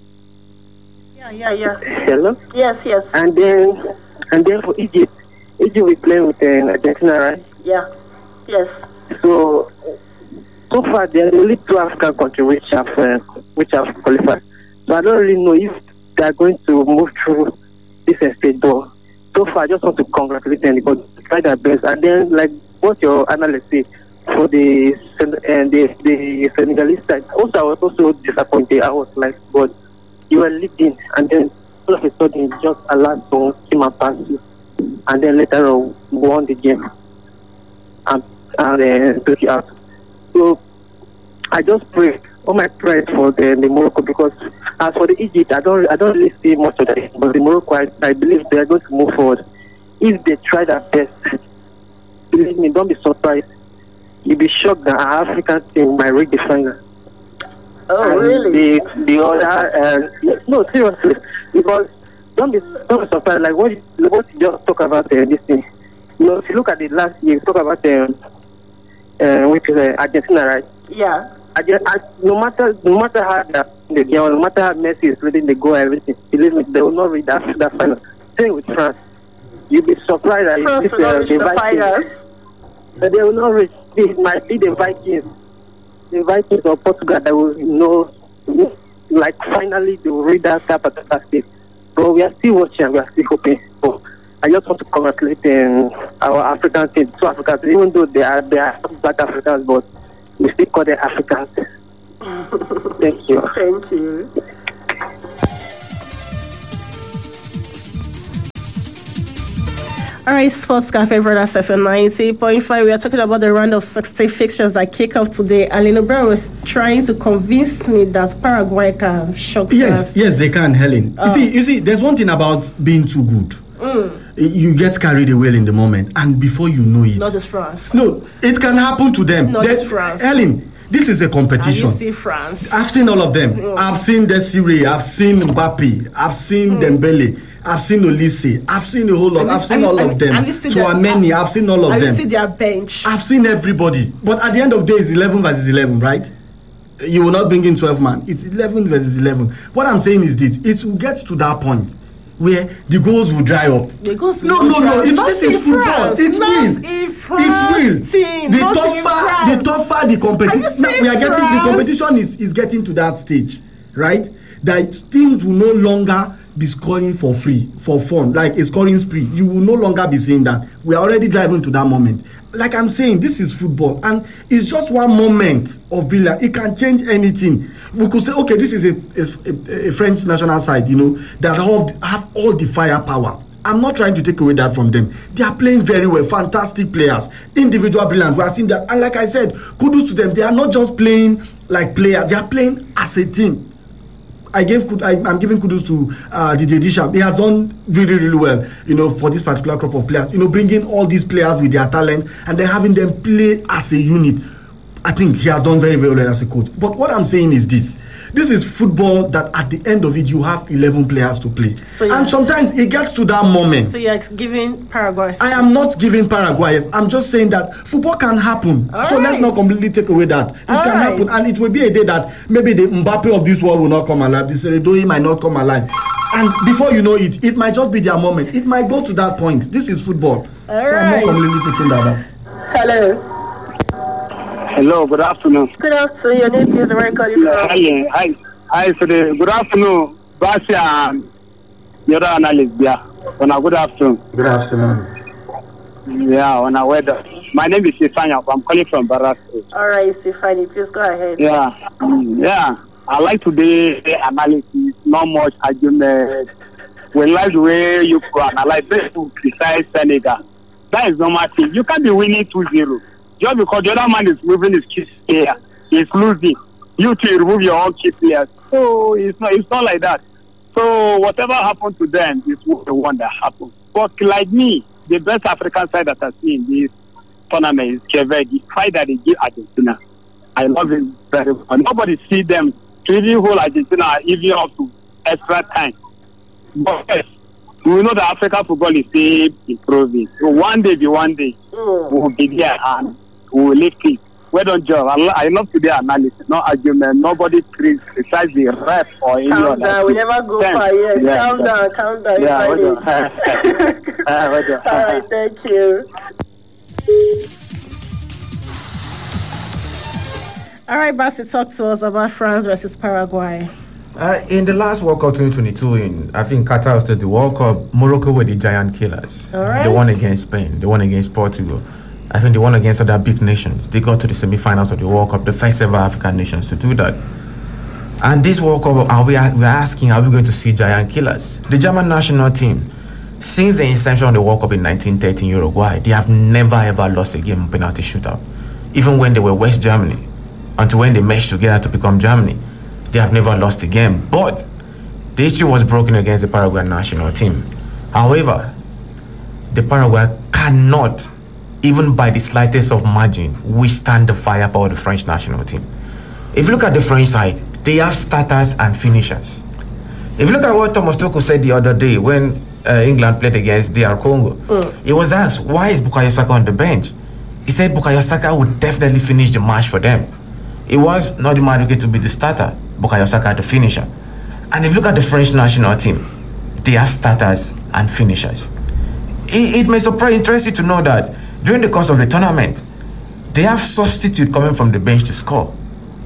Yeah, yeah, yeah. Hello? Yes, yes. And then, and then for Egypt, Egypt will be playing with uh, Argentina, right? Yeah. Yes. So, so far, there are only two African countries which have, uh, which have qualified. So I don't really know if they are going to move through this stage, but so far, I just want to congratulate them because they tried their best. And then, like what your analyst said, for the and the, the Senegalese side, also I was also disappointed. I was like, but you were leading, and then all of a sudden, you just allowed to come and pass you, and then later on, won the game and and uh, took it out. So I just pray, all my prayers for the, the Morocco, because as for the Egypt, I don't I don't really see much of that. But the Morocco, I, I believe they are going to move forward. If they try their best, believe me, don't be surprised. You'll be shocked that our African team might reach the final. Oh, And really? The, the other, uh, no, seriously, because don't be, don't be surprised. Like what you, what you just talk about uh, this thing. You know, if you look at the last year, you talk about um, uh, which is uh, Argentina, right? Yeah. I just, I, no matter no matter how the, the game, no matter how Messi is leading the goal, everything, believe me, they will not reach that that final. Same with France. You'll be surprised that France this, will not uh, reach the the Vikings, finals. but they will not reach. It might be the Vikings. the Vikings or Portugal that will you know, like finally they will read that type of state. But we are still watching, we are still hoping. So I just want to congratulate um, our African team, two Africans, even though they are they are black Africans, but we still call them Africans. Thank you. Thank you. All right, Sports Cafe, Brothers F M ninety point five. We are talking about the round of sixty fixtures that kick off today. And Lino Bell was trying to convince me that Paraguay can shock Yes, us. yes, they can, Helen. Oh. You see, you see, there's one thing about being too good. Mm. You get carried away in the moment, and before you know it, Not just France. no, it can happen to them. Not There's- just France. Helen, this is a And competition. you see France. I've seen all of them. Mm. I've seen Desiree, I've seen Mbappe, I've seen Dembele, I've seen Olise, I've seen a whole lot. Have you I've s- seen have all you- of them. have you seen their- Tchouameni, I've seen all of And you them. see their bench. I've seen everybody. But at the end of the day, it's eleven versus eleven, right? You will not bring in twelve man. It's eleven versus eleven. What I'm saying is this: it will get to that point where the goals will dry up. The goals will no, go no, no. dry. It, Not this in is football. France. It Not will. in It France will. team. The Not in tougher, the France. tougher the competition. Are you We are getting the saying competition is, is getting to that stage, right? That teams will no longer be scoring for free, for fun, like a scoring spree. You will no longer be saying that. We are already driving to that moment. Like I'm saying, this is football, and it's just one moment of brilliance. It can change anything. We could say, okay, this is a, a, a French national side, you know, that have, have all the firepower. I'm not trying to take away that from them. They are playing very well, fantastic players, individual brilliance. We are seeing that, and like I said, kudos to them. They are not just playing like players; they are playing as a team. I gave I, I'm giving kudos to uh, Didier Deschamps. He has done really, really well, you know, for this particular crop of players. You know, bringing all these players with their talent and then having them play as a unit. I think he has done very, very well as a coach. But what I'm saying is this: this is football that at the end of it, you have eleven players to play, So, yeah. and sometimes it gets to that moment. So you're giving Paraguay. I am not giving Paraguay. I'm just saying that football can happen. All so let's right. not completely take away that. It All can right. happen. And it will be a day that maybe the Mbappe of this world will not come alive. The Seredoi might not come alive. And before you know it, it might just be their moment. It might go to that point. This is football. All so I'm right. not completely taking that out. Hello. Hello, good afternoon. Good afternoon. Your name, please, where are you calling from? Hi, hi, hi. So the, good afternoon, Basia and the other analyst there. On a good afternoon. Good afternoon. Yeah, on a weather. My name is Stefania. I'm calling from Barras. All right, Stefani, please go ahead. Yeah, mm, yeah. I like today's analysis. Not much argument. We like the way you analyze this to criticize Senegal. That is normal thing. You can't be winning two zero. Just because the other man is moving his key player, he's losing. You to remove your own key players. So it's not it's not like that. So whatever happened to them is the one that happened. But like me, the best African side that I've seen in this tournament is Quebec. The fight that they give Argentina. I love it very much. Nobody see them to even hold Argentina even up to extra time. But yes, we know that African football is still improving. So one day be one day, Mm. we will be there and we will lift it. Well done, Joe. I, lo- I love today's analysis, no argument. Nobody criticizes the ref or any Calm other. down. We never go Thanks. far. Yes, Yeah, calm thanks. down. Calm down. Yeah, You're well fine. done. Uh, well done. All right, thank you. All right, Basi, talk to us about France versus Paraguay. Uh, in the last World Cup twenty twenty-two, in I think Qatar hosted the World Cup, Morocco were the giant killers. All right. They won against Spain. They won against Portugal. I think they won against other big nations. They got to the semi-finals of the World Cup, the first ever African nations to do that. And this World Cup, are we are we are asking, are we going to see giant killers? The German national team, since the inception of the World Cup in nineteen thirty in Uruguay, they have never ever lost a game in penalty shootout. Even when they were West Germany, until when they meshed together to become Germany, they have never lost a game. But the issue was broken against the Paraguay national team. However, the Paraguay cannot, even by the slightest of margin, withstand the firepower of the French national team. If you look at the French side, they have starters and finishers. If you look at what Thomas Tuchel said the other day when uh, England played against D R Congo, mm. he was asked, why is Bukayo Saka on the bench? He said Bukayo Saka would definitely finish the match for them. It was not the Madueke to be the starter, Bukayo Saka the finisher. And if you look at the French national team, they have starters and finishers. It, it may surprise, interest you to know that during the course of the tournament, they have substitute coming from the bench to score.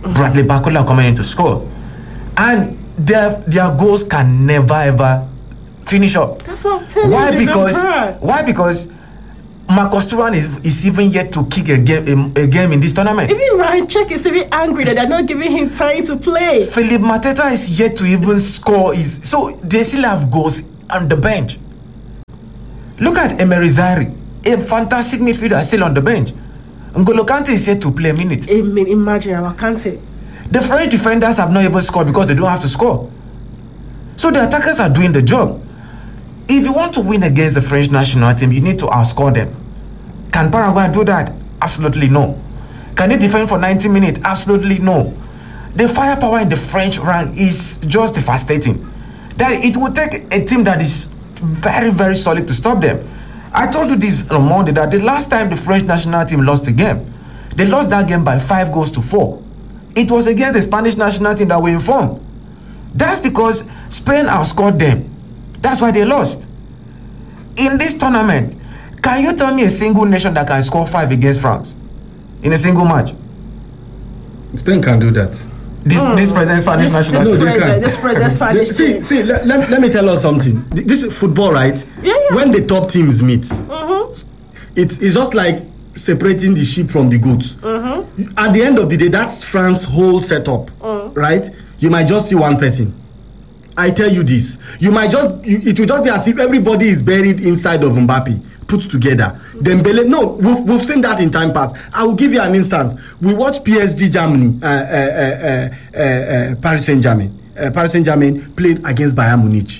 Bradley Barcola coming in to score. And their their goals can never ever finish up. That's what I'm telling Why? you. Because why? Because Marcus Thuram is, is even yet to kick a game a, a game in this tournament. Even Ryan Check is even angry that they're not giving him time to play. Philip Mateta is yet to even score his, so they still have goals on the bench. Look at Emery Zari, a fantastic midfielder still on the bench. N'Golo Kante is yet to play a minute. I mean, imagine our Kante. The French defenders have not even scored because they don't have to score. So the attackers are doing the job. If you want to win against the French national team, you need to outscore them. Can Paraguay do that? Absolutely no. Can they defend for ninety minutes? Absolutely no. The firepower in the French rank is just devastating. That it will take a team that is very, very solid to stop them. I told you this on Monday that the last time the French national team lost a game, they lost that game by five goals to four. It was against the Spanish national team that were informed. That's because Spain outscored them. That's why they lost. In this tournament, can you tell me a single nation that can score five against France in a single match? Spain can do that. This mm. this present Spanish this, national this team. Present, this present Spanish see, team. see, let, let, let me tell us something. This is football, right? Yeah, yeah. When the top teams meet, Mm-hmm. it, it's just like separating the sheep from the goats. Mm-hmm. At the end of the day, that's France's whole setup, Mm. right? You might just see one person. I tell you this, you might just, you, it will just be as if everybody is buried inside of Mbappe, put together. Dembele, no, we've, we've seen that in time past. I will give you an instance. We watched P S G Germany, uh, uh, uh, uh, uh, Paris Saint-Germain. Uh, Paris Saint-Germain played against Bayern Munich.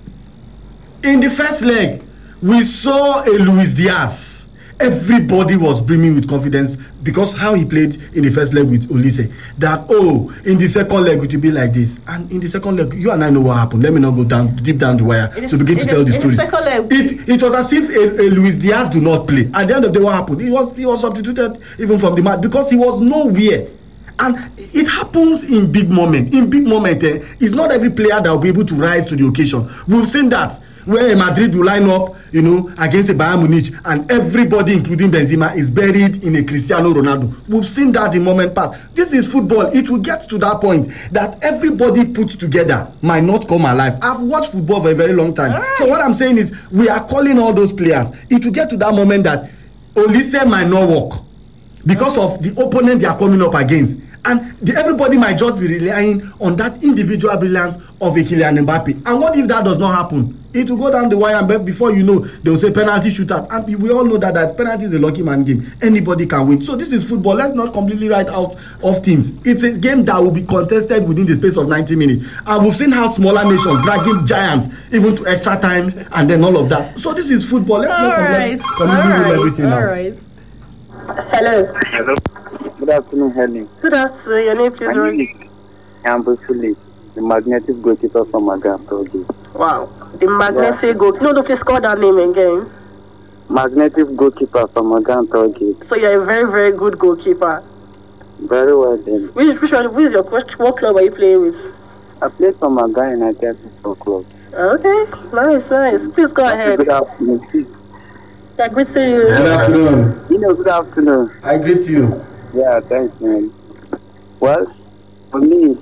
In the first leg, we saw a Luis Diaz. Everybody was brimming with confidence because how he played in the first leg with Olise. That, oh, in the second leg it will be like this. And in the second leg, you and I know what happened. Let me not go down deep down the wire It is, to begin to it tell is, the in story. The second leg, it, it was as if a, a Luis Diaz do not play. At the end of the day, what happened? He was, he was substituted even from the match because he was nowhere. And it happens in big moment. In big moment, eh, it's not every player that will be able to rise to the occasion. We've seen that where Madrid will line up, you know, against a Bayern Munich, and everybody, including Benzema, is buried in a Cristiano Ronaldo. We've seen that in moment past. This is football. It will get to that point that everybody put together might not come alive. I've watched football for a very long time. Right. So what I'm saying is, we are calling all those players. It will get to that moment that Olise might not work because of the opponent they are coming up against. And the, everybody might just be relying on that individual brilliance of a Kylian Mbappe. And what if that does not happen? It will go down the wire, and before you know, they will say penalty shootout. And we all know that, that penalty is a lucky man game. Anybody can win. So this is football. Let's not completely write out of teams. It's a game that will be contested within the space of ninety minutes. And we've seen how smaller nations dragging giants even to extra time and then all of that. So this is football. Let's all not right. completely rule right. everything all out. Right. Hello. Hello. Good afternoon, Helen. Good afternoon. Your name, please. My name is Amber Sule, the magnetic goalkeeper from Magam Project. Wow. The magnetic yeah. goalkeeper. No, no, please call that name again. Magnetic goalkeeper from Magam Project. So you're a very, very good goalkeeper. Very well then. Which, which one? Which is your what club are you playing with? I play for Magam United Football Club. Okay. Nice, nice. Please go ahead. Good afternoon. Yeah, great to see you. Good afternoon. You know, good afternoon. I greet you. Yeah, thanks, man. Well, for me,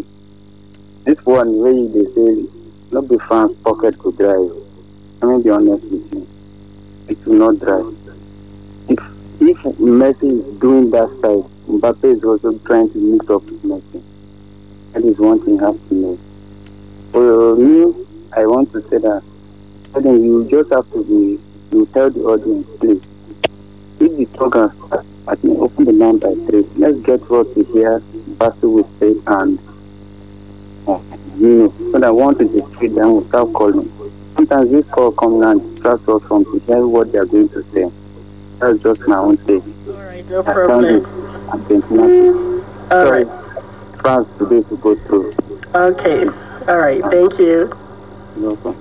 this one way they say, not be France pocket to drive. Let me be honest with you. It will not drive. If if Messi is doing that side, Mbappe is also trying to mix up with Messi. That is one thing you have to know. For me, I want to say that I think you just have to be, you tell the audience, please. If the program starts, I can open the line by three. Let's get what we hear, battle with faith, and uh, you know, so that want to distribute them, we'll start calling. Sometimes this call comes and distracts us from to hear what they are going to say. That's just my own take. Alright, no problem. Alright. Sorry, France today to go through. Okay, alright, thank you. You're welcome.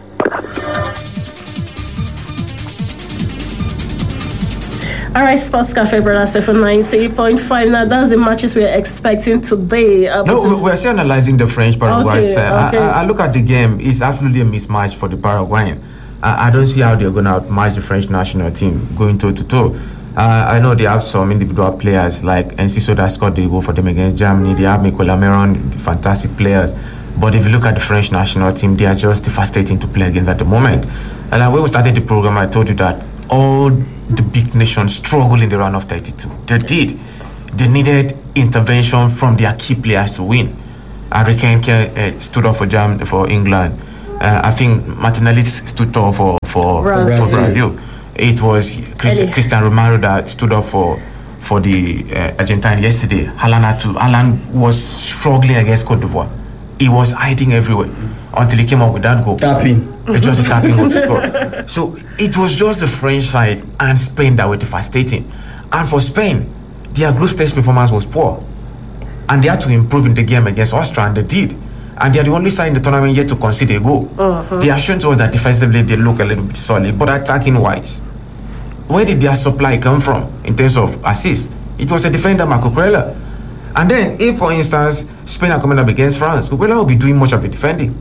All right, Sports Cafe, Brother Stephen, ninety-eight point five. Now, that's the matches we're expecting today. Uh, no, to... we're still analyzing the French Paraguay okay, side. okay. I, I, I look at the game, it's absolutely a mismatch for the Paraguayan. I, I don't see how they're going to outmatch the French national team going toe to toe. Uh, I know they have some individual players like Enciso that scored the goal for them against Germany. They have Nicolas Meron, fantastic players. But if you look at the French national team, they are just devastating to play against at the moment. And uh, when we started the program, I told you that all the big nations struggled in the round of thirty-two. They did. They needed intervention from their key players to win. Harry Kane uh, stood up for Jam for England. Uh, I think Martinelli stood up for for Brazil. For Brazil. It was Chris, Cristiano Romero that stood up for for the uh, Argentine yesterday. Haaland had to. Haaland was struggling against Cote d'Ivoire. He was hiding everywhere until he came up with that goal. Tapping. It was a tapping goal to score. So it was just the French side and Spain that were devastating. And for Spain, their group stage performance was poor. And they had to improve in the game against Austria, and they did. And they are the only side in the tournament yet to concede a goal. Uh-huh. They are shown to us that defensively they look a little bit solid, but attacking wise, where did their supply come from in terms of assists? It was a defender, Marco Cucurella. And then, if for instance, Spain are coming up against France, Cucurella will be doing much of the defending.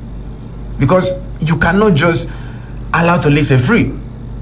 Because you cannot just allow to listen free.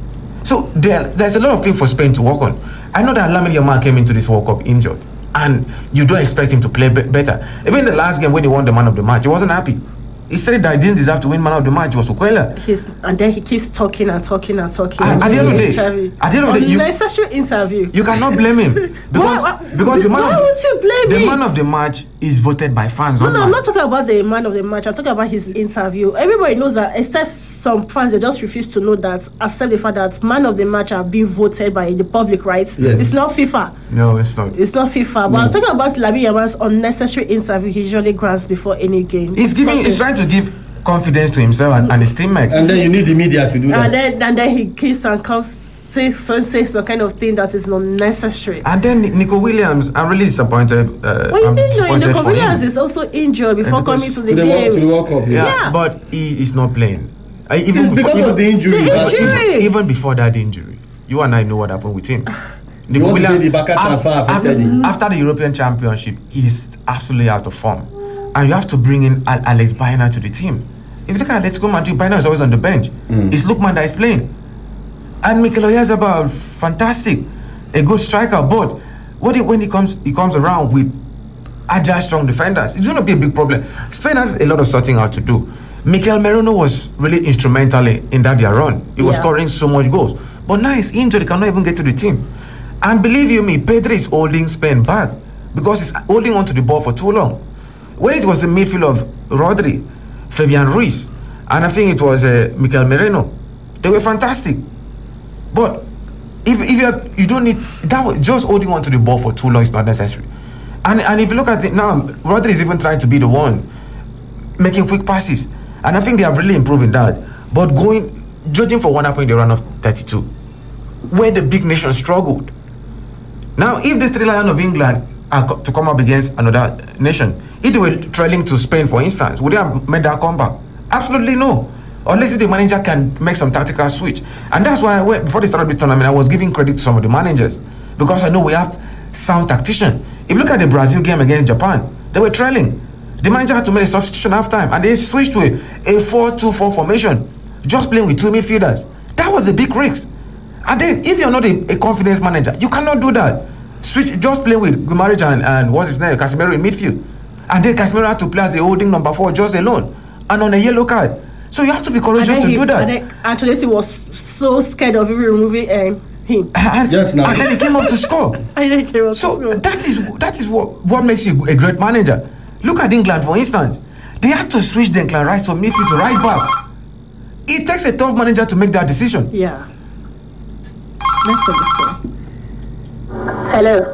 So there, there's a lot of things for Spain to work on. I know that Lamine Yamal came into this World Cup injured, and you don't expect him to play be- better. Even the last game when he won the man of the match, he wasn't happy. He said that he didn't deserve to win man of the match. It was Cucurella. He's, and then he keeps talking and talking and talking. At, at the end of the day, at the end of the day, you, necessary interview. You cannot blame him because why, why, because the man why of, would you blame the him? man of the match is voted by fans. No, no, online. I'm not talking about the man of the match. I'm talking about his interview. Everybody knows that, except some fans, they just refuse to know that, accept the fact that man of the match are being voted by the public, right? Yes. It's not FIFA. No, it's not. It's not FIFA. But No. I'm talking about Lamine Yamal's unnecessary interview he usually grants before any game. He's giving. He's trying to give confidence to himself and, and his teammates. And then you need the media to do that. And then, and then he keeps and comes say some say some kind of thing that is not necessary. And then Nico Williams, I'm really disappointed. Uh, Well, you I'm didn't know disappointed Nico for Williams him. is also injured before because coming to the To the, World- game. to the World Cup, yeah. Yeah, Yeah. but he is not playing. Uh, even It's before, because even, of the injury. The that- injury. Even, even before that injury, you and I know what happened with him. You want to say the Barca transfer after, affected him? after the European Championship, he's absolutely out of form. And you have to bring in Al- Alex Baena to the team. If you look at Atletico Madrid, Baena is always on the bench. Mm. It's Lookman that is playing. And Mikel Oyarzabal, fantastic. A good striker. But what if, when he comes he comes around with agile, strong defenders, it's going to be a big problem. Spain has a lot of sorting out to do. Mikel Merino was really instrumental in that their run. He was Yeah. scoring so much goals. But now he's injured, he cannot even get to the team. And believe you me, Pedri is holding Spain back because he's holding on to the ball for too long. When it was the midfield of Rodri, Fabian Ruiz, and I think it was uh, Mikel Merino, they were fantastic. But if if you have, you don't need that was, just holding on to the ball for too long is not necessary. And and if you look at it now, Rodri is even trying to be the one making quick passes, and I think they have really improved in that. But going judging for what happened in the round of thirty-two, where the big nation struggled. Now, if the three Lions of England are co- to come up against another nation, if they were trailing to Spain, for instance, would they have made that comeback? Absolutely no. Unless if the manager can make some tactical switch. And that's why, I went, before they started the tournament, I was giving credit to some of the managers. Because I know we have sound tacticians. If you look at the Brazil game against Japan, they were trailing. The manager had to make a substitution half time, and they switched to a, a four two four formation, just playing with two midfielders. That was a big risk. And then, if you're not a, a confidence manager, you cannot do that. Switch, just play with Gumarich and, and what's his name, Casemiro in midfield. And then Casemiro had to play as a holding number four just alone, and on a yellow card. So you have to be courageous to he, do that. And then Ancelotti was so scared of even removing um, him. And, Yes, now. and then he came up to score. And then he came up So to score. that is that is what, what makes you a great manager. Look at England, for instance. They had to switch Declan Rice from midfield to right back. It takes a tough manager to make that decision. Yeah. Let's go this way. Hello.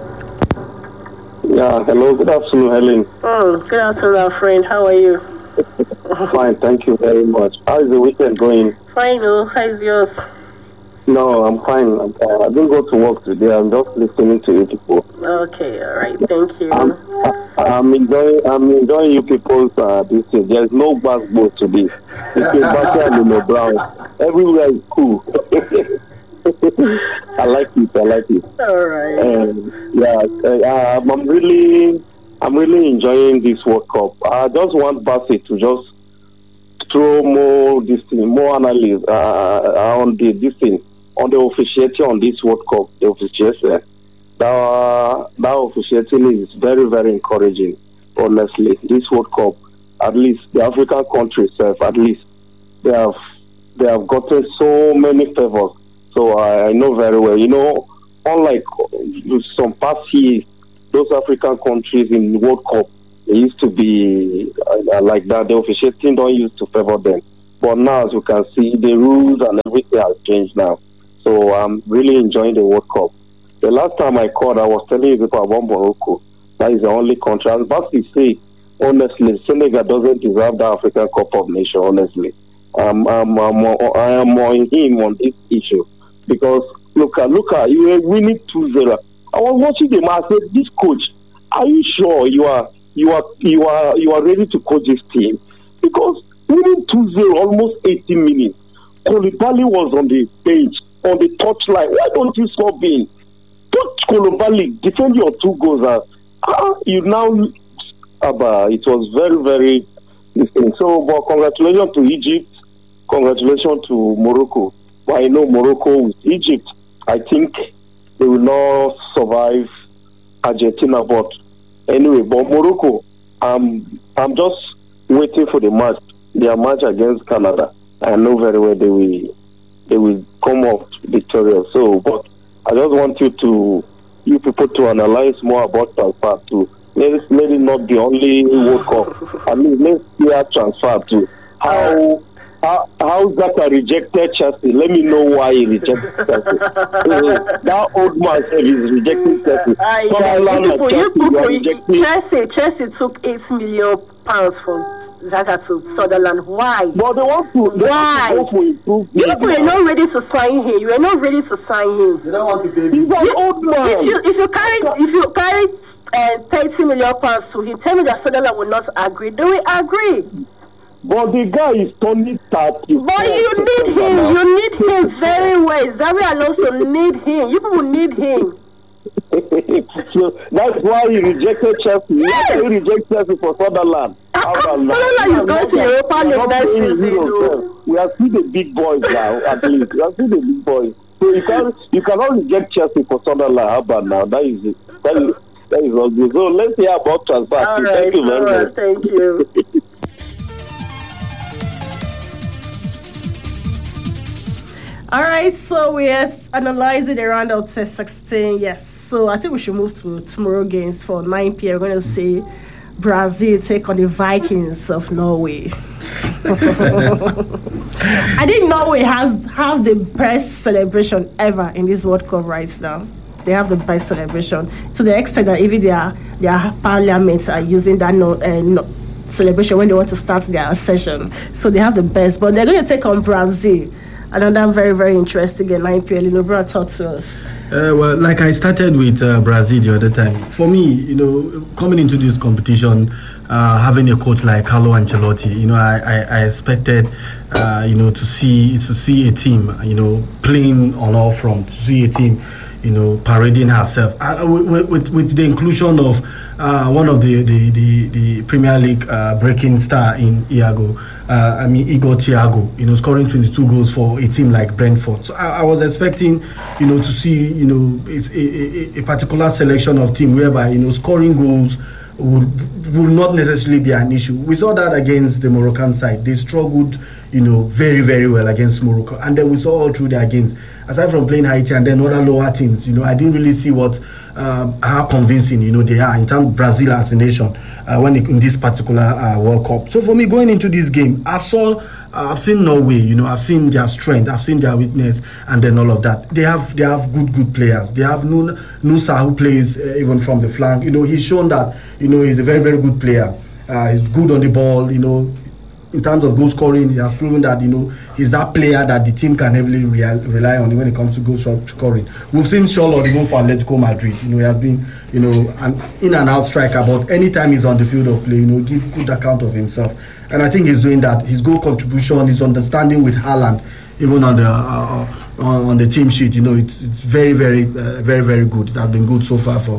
Yeah, hello, good afternoon, Helen. Oh, good afternoon, our friend. How are you? Fine, thank you very much. How is the weekend going? Fine, oh, how's yours? No, I'm fine. I'm fine. I didn't go to work today. I'm just listening to you people. Okay, all right, thank you. I'm, I'm enjoying. I'm enjoying you people's uh, this thing. There's no basketball today. It's Basha and no Brown. Everywhere is cool. I like it. I like it. All right. Um, yeah, uh, I'm really, I'm really enjoying this World Cup. I just want Bassett to just throw more this thing, more analysis uh, on the this thing, on the officiating on this World Cup, the officiating, that, that officiating is very, very encouraging, honestly. This World Cup, at least the African countries, uh, at least, they have they have gotten so many favors. So I, I know very well. You know, unlike some past years, those African countries in the World Cup, they used to be uh, like that. The officiating don't used to favor them. But now, as you can see, the rules and everything has changed now. So I'm really enjoying the World Cup. The last time I called, I was telling you people about Morocco. That is the only country. I was about to say, honestly, Senegal doesn't deserve the African Cup of Nations, honestly. Um, I'm, I'm, I am on him on this issue. Because, look at, look at, you were winning two zero. I was watching the match. I said, this coach, are you sure you are, you are, you are, you are ready to coach this team? Because winning two zero, almost eighty minutes, Koulibaly was on the bench, on the touchline. Why don't you sub in? Put Koulibaly, defend your two goals. Uh, ah, you now, uh, it was very, very, so, but congratulations to Egypt, congratulations to Morocco. But I know Morocco with Egypt, I think they will not survive Argentina. But anyway, but Morocco, um, I'm just waiting for the match, their match against Canada. I know very well they will, they will come up victorious. So, but I just want you to, you people to analyze more about transfer too. Let it, let it not be only World Cup. I mean, let's hear transfer too. How how how Zaka rejected Chelsea? Let me know why he rejected Chelsea. uh, that old man said he's rejecting Chelsea. Uh, yeah, you people, you people, Chelsea, Chelsea took eight million pounds from Zaka to Sunderland. Why? But they want to. They Why? Want to improve you people are not ready to sign him. You are not ready to sign him. You don't want to pay. He's an old man. If you if you carry if you carry uh, thirty million pounds to him, tell me that Sunderland will not agree. They will agree. But the guy is only thirty. But you need him. Now. You need him very well. Xabi Alonso need him. You people need him. So that's why he rejected Chelsea. Yes. Why he rejected Chelsea for Sunderland? Uh, Sunderland is going to Europa League next season. We have seen the big boys now. At least we have seen the big boys. So you can you cannot reject Chelsea for Sunderland. How about now? That is it. That is that is all good. So let's hear about transfer. All right. Thank you very All much. right. Thank you. All right, so we're analyzing the round of sixteen. Yes, so I think we should move to tomorrow games for nine p.m. We're going to see Brazil take on the Vikings of Norway. I think Norway has have the best celebration ever in this World Cup right now. They have the best celebration to the extent that even their their parliaments are using that no, uh, no celebration when they want to start their session. So they have the best, but they're going to take on Brazil. Another very, very interesting game, nine p.m. Linobra, talk to us. Uh, well, like I started with uh, Brazil the other time. For me, you know, coming into this competition, uh, having a coach like Carlo Ancelotti, you know, I, I, I expected, uh, you know, to see to see a team, you know, playing on all fronts, to see a team, you know, parading herself. Uh, with, with, with the inclusion of uh, one of the, the, the, the Premier League uh, breaking star in Iago, uh, I mean, Igor Thiago, you know, scoring twenty-two goals for a team like Brentford. So I, I was expecting, you know, to see, you know, it's a, a, a particular selection of team whereby, you know, scoring goals would, would not necessarily be an issue. We saw that against the Moroccan side. They struggled, you know, very, very well against Morocco. And then we saw all through their games, aside from playing Haiti and then other lower teams, you know, I didn't really see what uh, how convincing, you know, they are in terms of Brazil as a nation uh, when it, in this particular uh, World Cup. So for me, going into this game, I've saw, uh, I've seen Norway, you know, I've seen their strength, I've seen their weakness, and then all of that. They have they have good, good players. They have Nusa who plays uh, even from the flank. You know, he's shown that, you know, he's a very, very good player. Uh, he's good on the ball, you know. In terms of goal scoring, he has proven that, you know, he's that player that the team can heavily re- rely on when it comes to goal scoring. We've seen Charlotte even for Atletico Madrid. You know, he has been, you know, an in and out striker, but anytime he's on the field of play, you know, give good account of himself. And I think he's doing that. His goal contribution, his understanding with Haaland, even on the uh, on, on the team sheet, you know, it's, it's very, very, uh, very, very good. It has been good so far for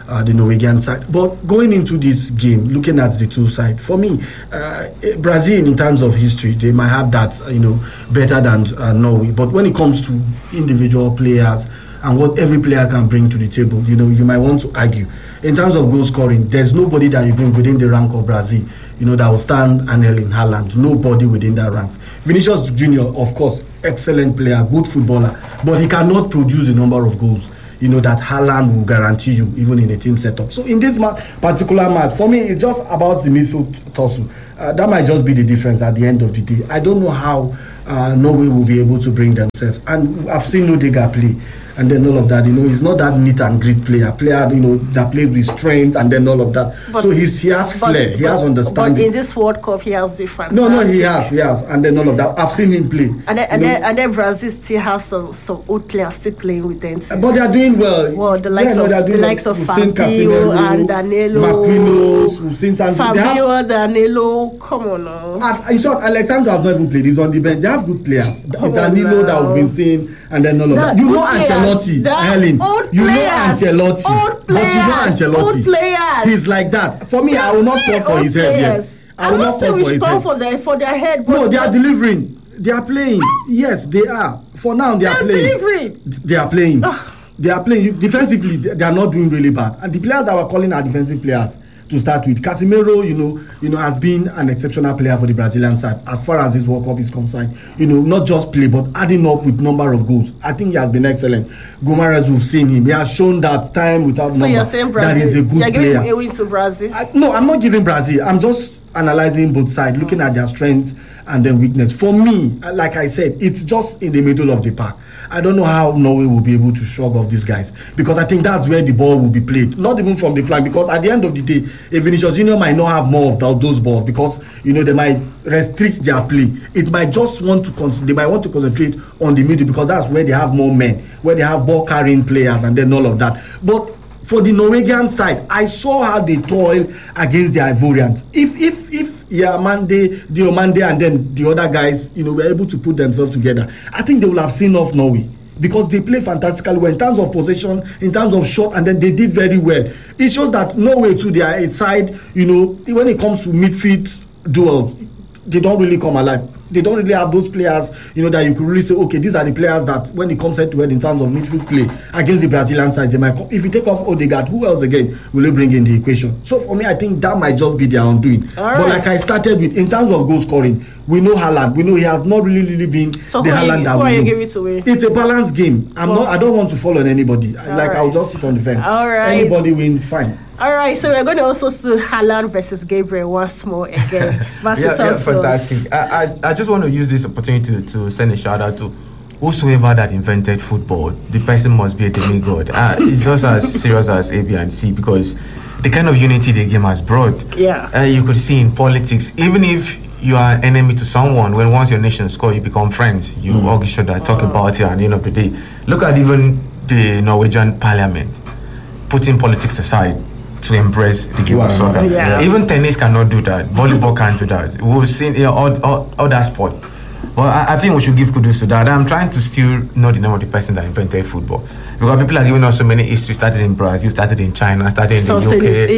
uh, the Norwegian side. But going into this game, looking at the two sides, for me, uh, Brazil, in terms of history, they might have that, you know, better than uh, Norway. But when it comes to individual players and what every player can bring to the table, you know, you might want to argue. In terms of goal scoring, there's nobody that you bring within the rank of Brazil, you know, that will stand and Erling Haaland. Nobody within that ranks. Vinicius Junior, of course, excellent player, good footballer, but he cannot produce the number of goals, you know, that Haaland will guarantee you, even in a team setup. So in this ma- particular match, for me, it's just about the midfield tussle. Uh, that might just be the difference at the end of the day. I don't know how uh, Norway will be able to bring themselves. And I've seen Odegaard play. And then all of that, you know, he's not that neat and grit player, player, you know, that plays with strength and then all of that. But, so he's, he has but, flair, he but, has understanding. But in this World Cup, he has been fantastic. No, no, he has, he has, and then all of that. I've seen him play. And then, and then, and then Brazil still has some, some old players still playing with them. Too. But they are doing well. Well, the likes yeah, no, of the well. likes of We've seen Fabio and Danilo. Marquinhos, we've seen San Fabio, have, Danilo, come on now. In short, Alexander has not even played. He's on the bench. They have good players. Come Danilo that we've been seeing, and then all of that. that. You know Ancelotti, Helen. You know Ancelotti. Old players. But you know Ancelotti. Old players. He's like that. For me, I will not fall for his head. Yes. I will not say we should fall for their for their head. No, they are delivering. They are playing. Yes, they are. For now, they are playing. Delivering. They are playing. They are playing. Defensively, they are not doing really bad. And the players that we're calling are defensive players to start with. Casemiro, you know, you know, has been an exceptional player for the Brazilian side as far as this World Cup is concerned. You know, not just play, but adding up with number of goals. I think he has been excellent. Gomares, we've seen him. He has shown that time without so number. You're saying Brazil, that is a good you're player. giving a win to Brazil? I, no, I'm not giving Brazil. I'm just analyzing both sides, looking mm. at their strengths and then weakness. For me, like I said, it's just in the middle of the park. I don't know how Norway will be able to shrug off these guys, because I think that's where the ball will be played, not even from the flank, because at the end of the day, a Vinicius Junior might not have more of that, those balls, because, you know, they might restrict their play. It might just want to con- they might want to concentrate on the middle, because that's where they have more men, where they have ball carrying players and then all of that. But for the Norwegian side, I saw how they toil against the Ivorians. If if if yeah, Mande, Diomande, and then the other guys, you know, were able to put themselves together, I think they will have seen off Norway, because they play fantastically well in terms of possession, in terms of shot, and then they did very well. It shows that Norway too, they are a side, you know, when it comes to midfield duels, they don't really come alive. They don't really have those players, you know, that you could really say, okay, these are the players that when it comes head to head in terms of midfield play against the Brazilian side, they might come. If you take off Odegaard, who else again will you bring in the equation? So for me, I think that might just be their undoing. All but right. Like I started with, in terms of goal scoring, we know Haaland. We know he has not really, really been so the Haaland that we know. It to win? It's a balanced game. I'm well, not. I don't want to fall on anybody. Like right. I'll just sit on the fence. All right. Anybody wins, fine. All right, so we're going to also see Haaland versus Gabriel once more again. yeah, yeah, fantastic. I, I, I just want to use this opportunity to, to send a shout out to whosoever that invented football. The person must be a demigod. Uh, it's just as serious as A, B, and C, because the kind of unity the game has brought. Yeah. Uh, you could see in politics, even if you are an enemy to someone, when once your nation score, you become friends. You mm. hug each other, talk mm. about it, and at the end of the day, look at even the Norwegian parliament putting politics aside to embrace the game wow. of soccer. Yeah. Even tennis cannot do that. Volleyball can't do that. We've seen you know, all, all, all that sport. Well, I, I think we should give kudos to that. I'm trying to still know the name of the person that invented football, because people are giving us so many history. Started in Brazil, started in China, started in so the U K,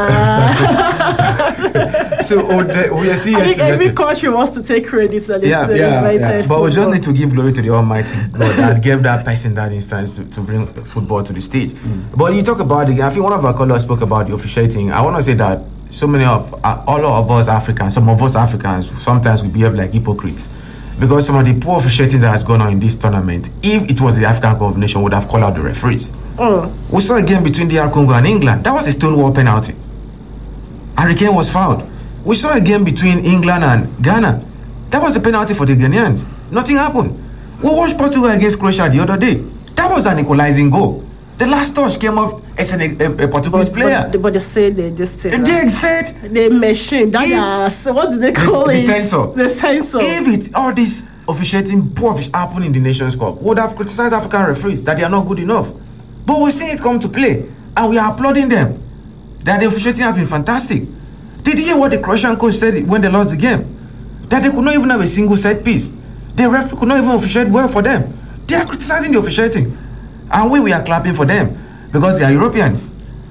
England. So oh, the, we are seeing. I think every country wants to take credit. And yeah, yeah, yeah. But we just need to give glory to the Almighty God that gave that person that instance to, to bring football to the stage. Mm. But you talk about the. I think one of our callers spoke about the officiating. I want to say that so many of uh, all of us Africans, some of us Africans, sometimes we behave like hypocrites. Because some of the poor officiating that has gone on in this tournament, if it was the African Cup of Nations, would have called out the referees. Mm. We saw a game between D R Congo and England. That was a stonewall penalty. Harry Kane was fouled. We saw a game between England and Ghana. That was a penalty for the Ghanaians. Nothing happened. We watched Portugal against Croatia the other day. That was an equalizing goal. The last touch came off as an, a, a Portuguese but, player. But, but they said they just said they said the machine. That is, what do they call the, it? The censor. The censor. If it, all this officiating poor fish happen in the Nations Cup, would have criticized African referees that they are not good enough. But we're seeing it come to play, and we are applauding them. That the officiating has been fantastic. Did you hear what the Croatian coach said when they lost the game? That they could not even have a single set piece. The referee could not even officiate well for them. They are criticizing the officiating. And we, we are clapping for them because they are Europeans.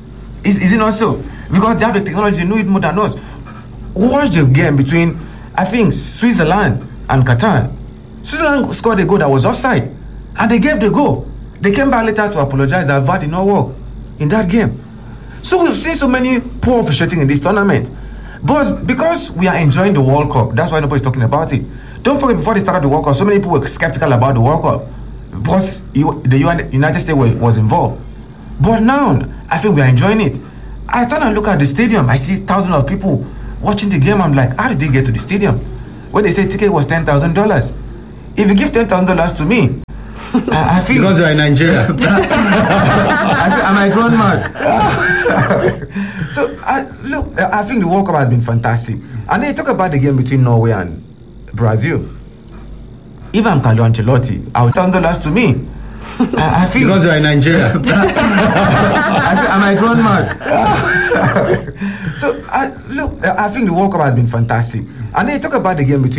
Is, is it not so? Because they have the technology, they know it more than us. Watch the game between, I think, Switzerland and Qatar. Switzerland scored a goal that was offside, and they gave the goal. They came back later to apologize that V A R did not work in that game. So we've seen so many poor officiating in this tournament. But because we are enjoying the World Cup, that's why nobody's talking about it. Don't forget, before they started the World Cup, so many people were skeptical about the World Cup because you, the United States were, was involved. But now, I think we are enjoying it. I turn and look at the stadium. I see thousands of people watching the game. I'm like, how did they get to the stadium? When they say ticket was ten thousand dollars. If you give ten thousand dollars to me, I, I feel... Because you're in Nigeria. I, feel, I might run mad. So, I, look, I think the World Cup has been fantastic. And then you talk about the game between Norway and Brazil. If I'm Carlo Ancelotti, I would ten dollars to me. I, I feel... Because you're in Nigeria. I, feel, I might run mad. So, I, look, I think the World Cup has been fantastic. And then you talk about the game between